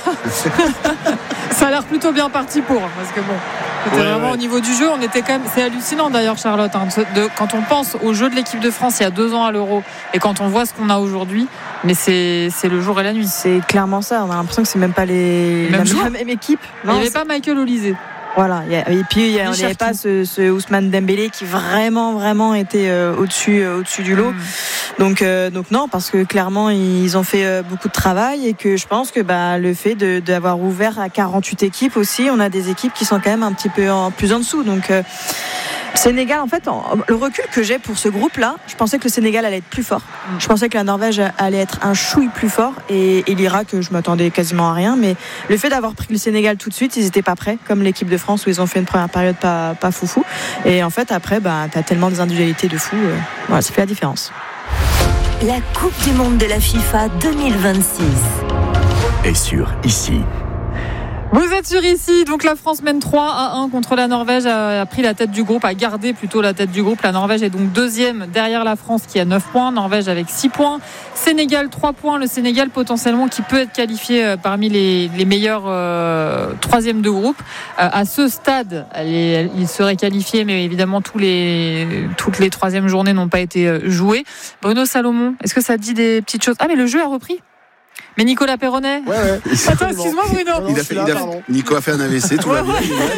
Ça a l'air plutôt bien parti pour, parce que bon, c'était ouais, vraiment ouais. au niveau du jeu, on était quand même. C'est hallucinant d'ailleurs, Charlotte, hein, de, quand on pense au jeu de l'équipe de France il y a deux ans à l'Euro et quand on voit ce qu'on a aujourd'hui, mais c'est, c'est le jour et la nuit. C'est clairement ça. On a l'impression que c'est même pas les même la même équipe. Non, il n'y avait pas Michael Olise. Voilà, et puis il n'y avait pas ce, ce Ousmane Dembélé qui vraiment vraiment était euh, au-dessus euh, au-dessus du lot. Mmh. Donc euh, donc non, parce que clairement ils ont fait euh, beaucoup de travail et que je pense que bah le fait de d'avoir ouvert à quarante-huit équipes aussi, on a des équipes qui sont quand même un petit peu en, plus en dessous. Donc euh, Sénégal, en fait, le recul que j'ai pour ce groupe-là, je pensais que le Sénégal allait être plus fort. Je pensais que la Norvège allait être un chouille plus fort et, et l'Irak, je m'attendais quasiment à rien. Mais le fait d'avoir pris le Sénégal tout de suite, ils n'étaient pas prêts, comme l'équipe de France où ils ont fait une première période pas, pas foufou. Et en fait, après, bah, tu as tellement des individualités de fou. Euh, voilà, ça fait la différence. La Coupe du Monde de la FIFA deux mille vingt-six est sur ici. Vous êtes sur ici, donc la France mène trois à un contre la Norvège, a pris la tête du groupe, a gardé plutôt la tête du groupe. La Norvège est donc deuxième derrière la France qui a neuf points, Norvège avec six points, Sénégal trois points, le Sénégal potentiellement qui peut être qualifié parmi les, les meilleurs euh, troisième de groupe. Euh, à ce stade, elle, il serait qualifié, mais évidemment tous les, toutes les troisièmes journées n'ont pas été jouées. Bruno Salomon, est-ce que ça dit des petites choses ? Ah mais le jeu a repris ? Mais Nicolas Perronnet. Ouais, ouais. Attends, excuse-moi Bruno. Non, il a fait, il a, Nico a fait un A V C, tout va bien.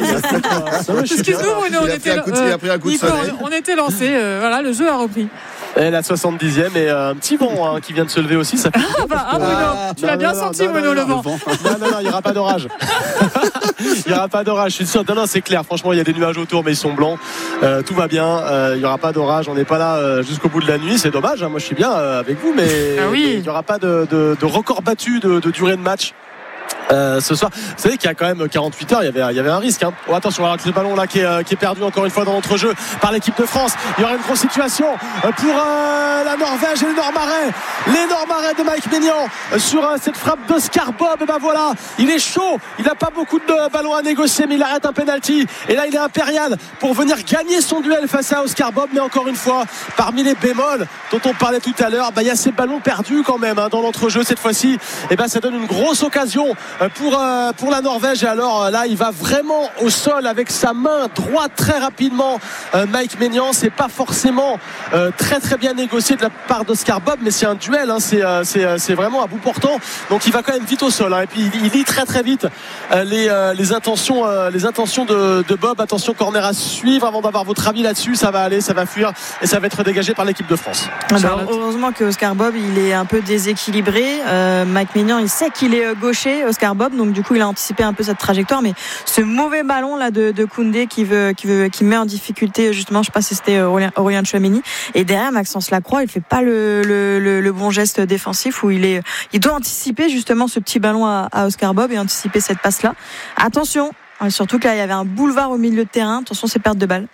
Excuse-nous Bruno, on était, euh, Nico, on était lancé. Euh, voilà, le jeu a repris. Et la soixante-dixième et euh, un petit vent hein, qui vient de se lever aussi. Ça fait ah bah ah, Bruno, ah, tu non, l'as non, bien non, senti non, Bruno non, le vent. Non non non, il n'y aura pas d'orage. Il n'y aura pas d'orage, je suis sûr. Non non, c'est clair. Franchement, il y a des nuages autour, mais ils sont blancs. Euh, tout va bien. Euh, il n'y aura pas d'orage. On n'est pas là euh, jusqu'au bout de la nuit. C'est dommage. Hein. Moi, je suis bien euh, avec vous, mais ah oui. il n'y aura pas de, de, de record battu de, de durée de match. Euh, ce soir, vous savez qu'il y a quand même quarante-huit heures, il y avait, il y avait un risque. Hein. Oh, attention, alors que le ballon là qui est, euh, qui est perdu encore une fois dans l'entrejeu par l'équipe de France. Il y aura une grosse situation pour euh, la Norvège et les Nord-Marais. Les Nord-Marais de Mike Maignan sur euh, cette frappe d'Oscar Bob. Et ben voilà, il est chaud. Il n'a pas beaucoup de ballons à négocier, mais il arrête un penalty. Et là, il est impérial pour venir gagner son duel face à Oscar Bob. Mais encore une fois, parmi les bémols dont on parlait tout à l'heure, bah, il y a ces ballons perdus quand même hein, dans l'entrejeu cette fois-ci. Et ben ça donne une grosse occasion pour, euh, pour la Norvège. Et alors là il va vraiment au sol avec sa main droite très rapidement. euh, Mike Maignan, c'est pas forcément euh, très très bien négocié de la part d'Oscar Bob, mais c'est un duel hein, c'est, euh, c'est, euh, c'est vraiment à bout portant, donc il va quand même vite au sol hein. Et puis il, il lit très très vite euh, les, euh, les intentions euh, les intentions de, de Bob. Attention, corner à suivre. Avant d'avoir votre avis là-dessus, ça va aller, ça va fuir et ça va être dégagé par l'équipe de France. Alors, heureusement que Oscar Bob il est un peu déséquilibré. euh, Mike Maignan il sait qu'il est gaucher, Oscar Bob, donc du coup il a anticipé un peu cette trajectoire, mais ce mauvais ballon là de, de Koundé qui veut, qui veut, qui met en difficulté justement, je sais pas si c'était Aurélien, Aurélien Tchouameni, et derrière Maxence Lacroix il fait pas le, le, le, le bon geste défensif où il est, il doit anticiper justement ce petit ballon à, à Oscar Bob et anticiper cette passe là. Attention, surtout que là il y avait un boulevard au milieu de terrain, attention c'est perte de balle.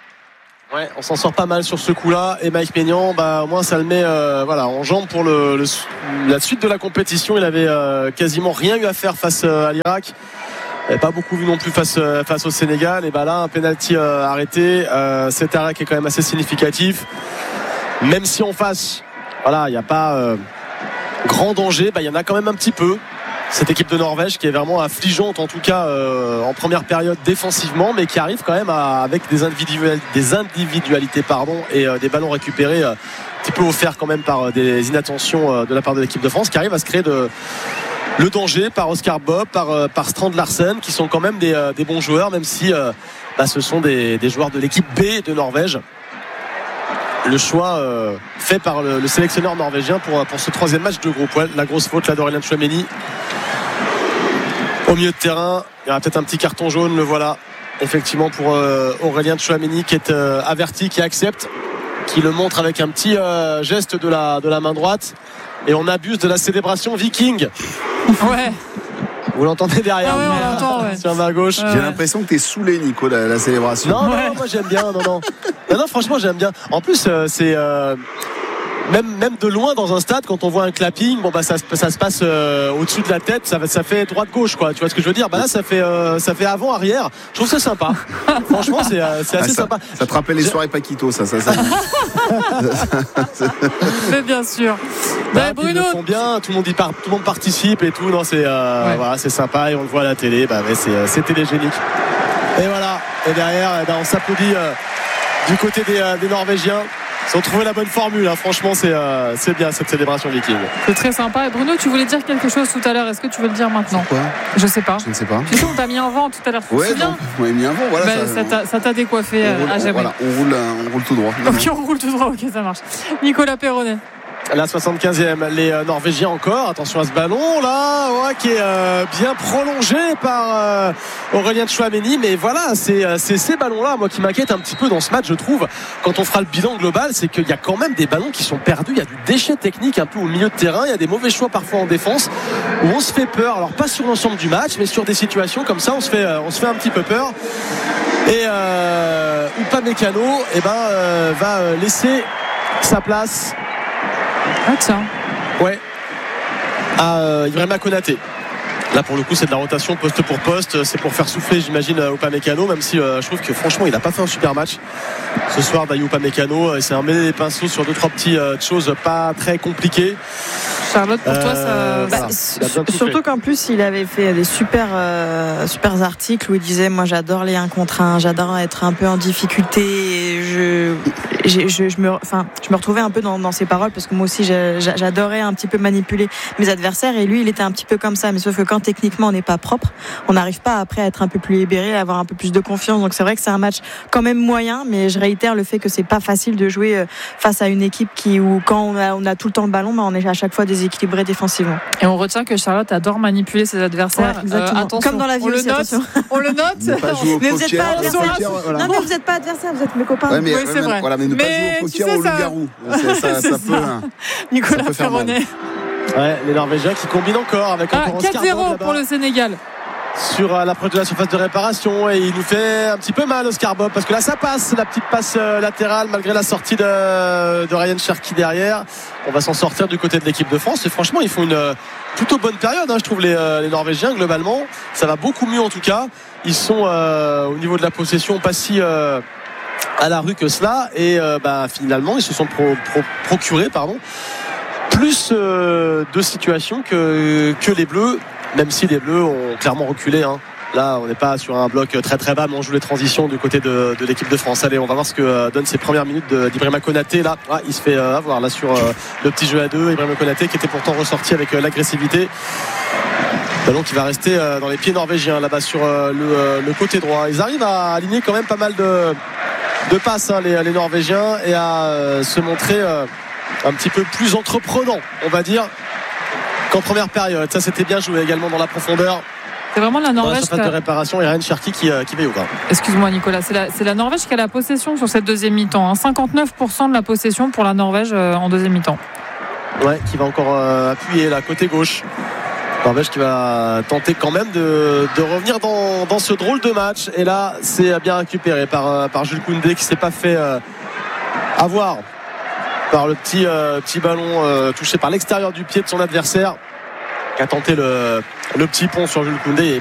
Ouais, on s'en sort pas mal sur ce coup-là. Et Mike Maignan, bah, au moins ça le met euh, voilà, en jambe pour le, le, la suite de la compétition. Il avait euh, quasiment rien eu à faire face euh, à l'Irak. Il n'avait pas beaucoup vu non plus face, euh, face au Sénégal. Et bah là, un penalty euh, arrêté. Euh, cet arrêt qui est quand même assez significatif. Même si en face, voilà, il n'y a pas euh, grand danger, bah, il y en a quand même un petit peu. Cette équipe de Norvège qui est vraiment affligeante en tout cas euh, en première période défensivement, mais qui arrive quand même à, avec des, individual, des individualités pardon, et euh, des ballons récupérés euh, un petit peu offerts quand même par euh, des inattentions euh, de la part de l'équipe de France, qui arrive à se créer de, le danger par Oscar Bob, par, euh, par Strand Larsen, qui sont quand même des, euh, des bons joueurs, même si euh, bah, ce sont des, des joueurs de l'équipe B de Norvège. Le choix euh, fait par le, le sélectionneur norvégien pour, pour ce troisième match de groupe. Ouais, la grosse faute là d'Aurélien Tchouameni au milieu de terrain. Il y aura peut-être un petit carton jaune, le voilà effectivement pour euh, Aurélien Tchouameni qui est euh, averti, qui accepte, qui le montre avec un petit euh, geste de la, de la main droite, et on abuse de la célébration viking. Ouais. Vous l'entendez derrière? Ah ouais, on l'entend, ouais. Sur ma gauche. J'ai l'impression que t'es saoulé, Nico, la, la célébration. Non, non, ouais. Moi j'aime bien. Non, non. Non, non, franchement, j'aime bien. En plus, euh, c'est euh, même, même de loin dans un stade, quand on voit un clapping, bon bah ça, ça se passe euh, au-dessus de la tête, ça, ça fait droite-gauche, quoi. Tu vois ce que je veux dire? Bah là, ça fait, euh, ça fait avant-arrière. Je trouve ça sympa. Franchement, c'est, euh, c'est assez ah, ça, sympa. Ça te rappelle les soirées Paquito, ça, ça, ça. Mais bien sûr. Bah, bah, Bruno, ils le font bien, tout le monde y part, tout le monde participe et tout. Non, c'est, euh, ouais. Voilà, c'est sympa et on le voit à la télé. Bah, ouais, c'est, c'est télégénique. Et voilà. Et derrière, eh ben, on s'applaudit euh, du côté des, euh, des Norvégiens. Ils ont trouvé la bonne formule, hein. Franchement c'est, euh, c'est bien cette célébration viking. C'est très sympa. Et Bruno, tu voulais dire quelque chose tout à l'heure, est-ce que tu veux le dire maintenant? Quoi? Je sais pas. Je ne sais pas. Tu sais, on t'a mis un vent tout à l'heure. Ouais, non, on m'a mis un vent, voilà. Bah, ça, ça, t'a, ça t'a décoiffé on roule, à jamais. Voilà, on roule, on roule tout droit. Ok, on roule tout droit, ok, ça marche. Nicolas Perronnet. La soixante-quinzième, les euh, Norvégiens encore. Attention à ce ballon là, ouais, qui est euh, bien prolongé par euh, Aurélien Tchouameni. Mais voilà, c'est, euh, c'est ces ballons-là, moi, qui m'inquiètent un petit peu dans ce match, je trouve. Quand on fera le bilan global, c'est qu'il y a quand même des ballons qui sont perdus. Il y a du déchet technique un peu au milieu de terrain. Il y a des mauvais choix parfois en défense où on se fait peur. Alors pas sur l'ensemble du match, mais sur des situations comme ça, on se fait, euh, on se fait un petit peu peur. Et euh, Upamecano, eh ben, euh, va euh, laisser sa place. Ah tiens. Ouais. À euh, Ibrahima Konaté. Là pour le coup c'est de la rotation poste pour poste. C'est pour faire souffler j'imagine Upamecano, même si euh, je trouve que franchement il n'a pas fait un super match ce soir Dayot Upamecano. Il s'est emmêlé les pinceaux sur deux trois petites euh, choses pas très compliquées. Charlotte, pour euh, toi ça... Bah, voilà. Surtout qu'en plus il avait fait des super euh, super articles où il disait moi j'adore les un contre un, j'adore être un peu en difficulté, et je, je, je, je, me, enfin, je me retrouvais un peu dans, dans ses paroles, parce que moi aussi j'adorais un petit peu manipuler mes adversaires, et lui il était un petit peu comme ça, mais sauf que quand techniquement on n'est pas propre, on n'arrive pas après à être un peu plus libéré, à avoir un peu plus de confiance. Donc c'est vrai que c'est un match quand même moyen, mais je réitère le fait que c'est pas facile de jouer face à une équipe qui, où quand on a, on a tout le temps le ballon, bah on est à chaque fois déséquilibré défensivement. Et on retient que Charlotte adore manipuler ses adversaires. Ouais, exactement. Euh, attention, comme dans la vie on aussi, le note. On le note. Mais vous n'êtes pas adversaires. Voilà. Non, mais vous n'êtes pas adversaires, vous êtes mes copains. Ouais, mais, oui, c'est même, vrai. Voilà, mais ne mais pas jouer au poker ou au loup-garou. Ça, ça, ça, ça peut, Nicolas ça peut faire Perronnet. Ouais, les Norvégiens qui combinent encore avec ah, encore quatre zéro pour le Sénégal. Sur euh, l'approche de la surface de réparation et il nous fait un petit peu mal Oscar Bob parce que là ça passe, la petite passe euh, latérale malgré la sortie de, de Ryan Cherki derrière. On va s'en sortir du côté de l'équipe de France et franchement ils font une euh, plutôt bonne période hein, je trouve les, euh, les Norvégiens globalement ça va beaucoup mieux en tout cas. Ils sont euh, au niveau de la possession pas si euh, à la rue que cela et euh, bah, finalement ils se sont pro, pro, procurés pardon, plus euh, de situations que, que les Bleus. Même si les Bleus ont clairement reculé hein. Là on n'est pas sur un bloc très très bas mais on joue les transitions du côté de, de l'équipe de France. Allez on va voir ce que euh, donnent ces premières minutes de, d'Ibrahima Konaté. Là ah, il se fait euh, avoir là sur euh, le petit jeu à deux. Ibrahima Konaté qui était pourtant ressorti avec euh, l'agressivité. Ballon qui va rester euh, dans les pieds norvégiens là-bas sur euh, le, euh, le côté droit. Ils arrivent à aligner quand même pas mal de, de passes hein, les, les Norvégiens et à euh, se montrer euh, un petit peu plus entreprenant on va dire en première période. Ça c'était bien joué également dans la profondeur. C'est vraiment la Norvège. Dans la surface de réparation et Ryan Cherki qui, euh, qui veille au bas. Excuse-moi Nicolas, c'est la, c'est la Norvège qui a la possession sur cette deuxième mi-temps. Hein. cinquante-neuf pour cent de la possession pour la Norvège euh, en deuxième mi-temps. Ouais, qui va encore euh, appuyer là côté gauche. Norvège qui va tenter quand même de, de revenir dans, dans ce drôle de match. Et là, c'est bien récupéré par, euh, par Jules Koundé qui s'est pas fait euh, avoir par le petit, euh, petit ballon euh, touché par l'extérieur du pied de son adversaire qui a tenté le, le petit pont sur Jules Koundé et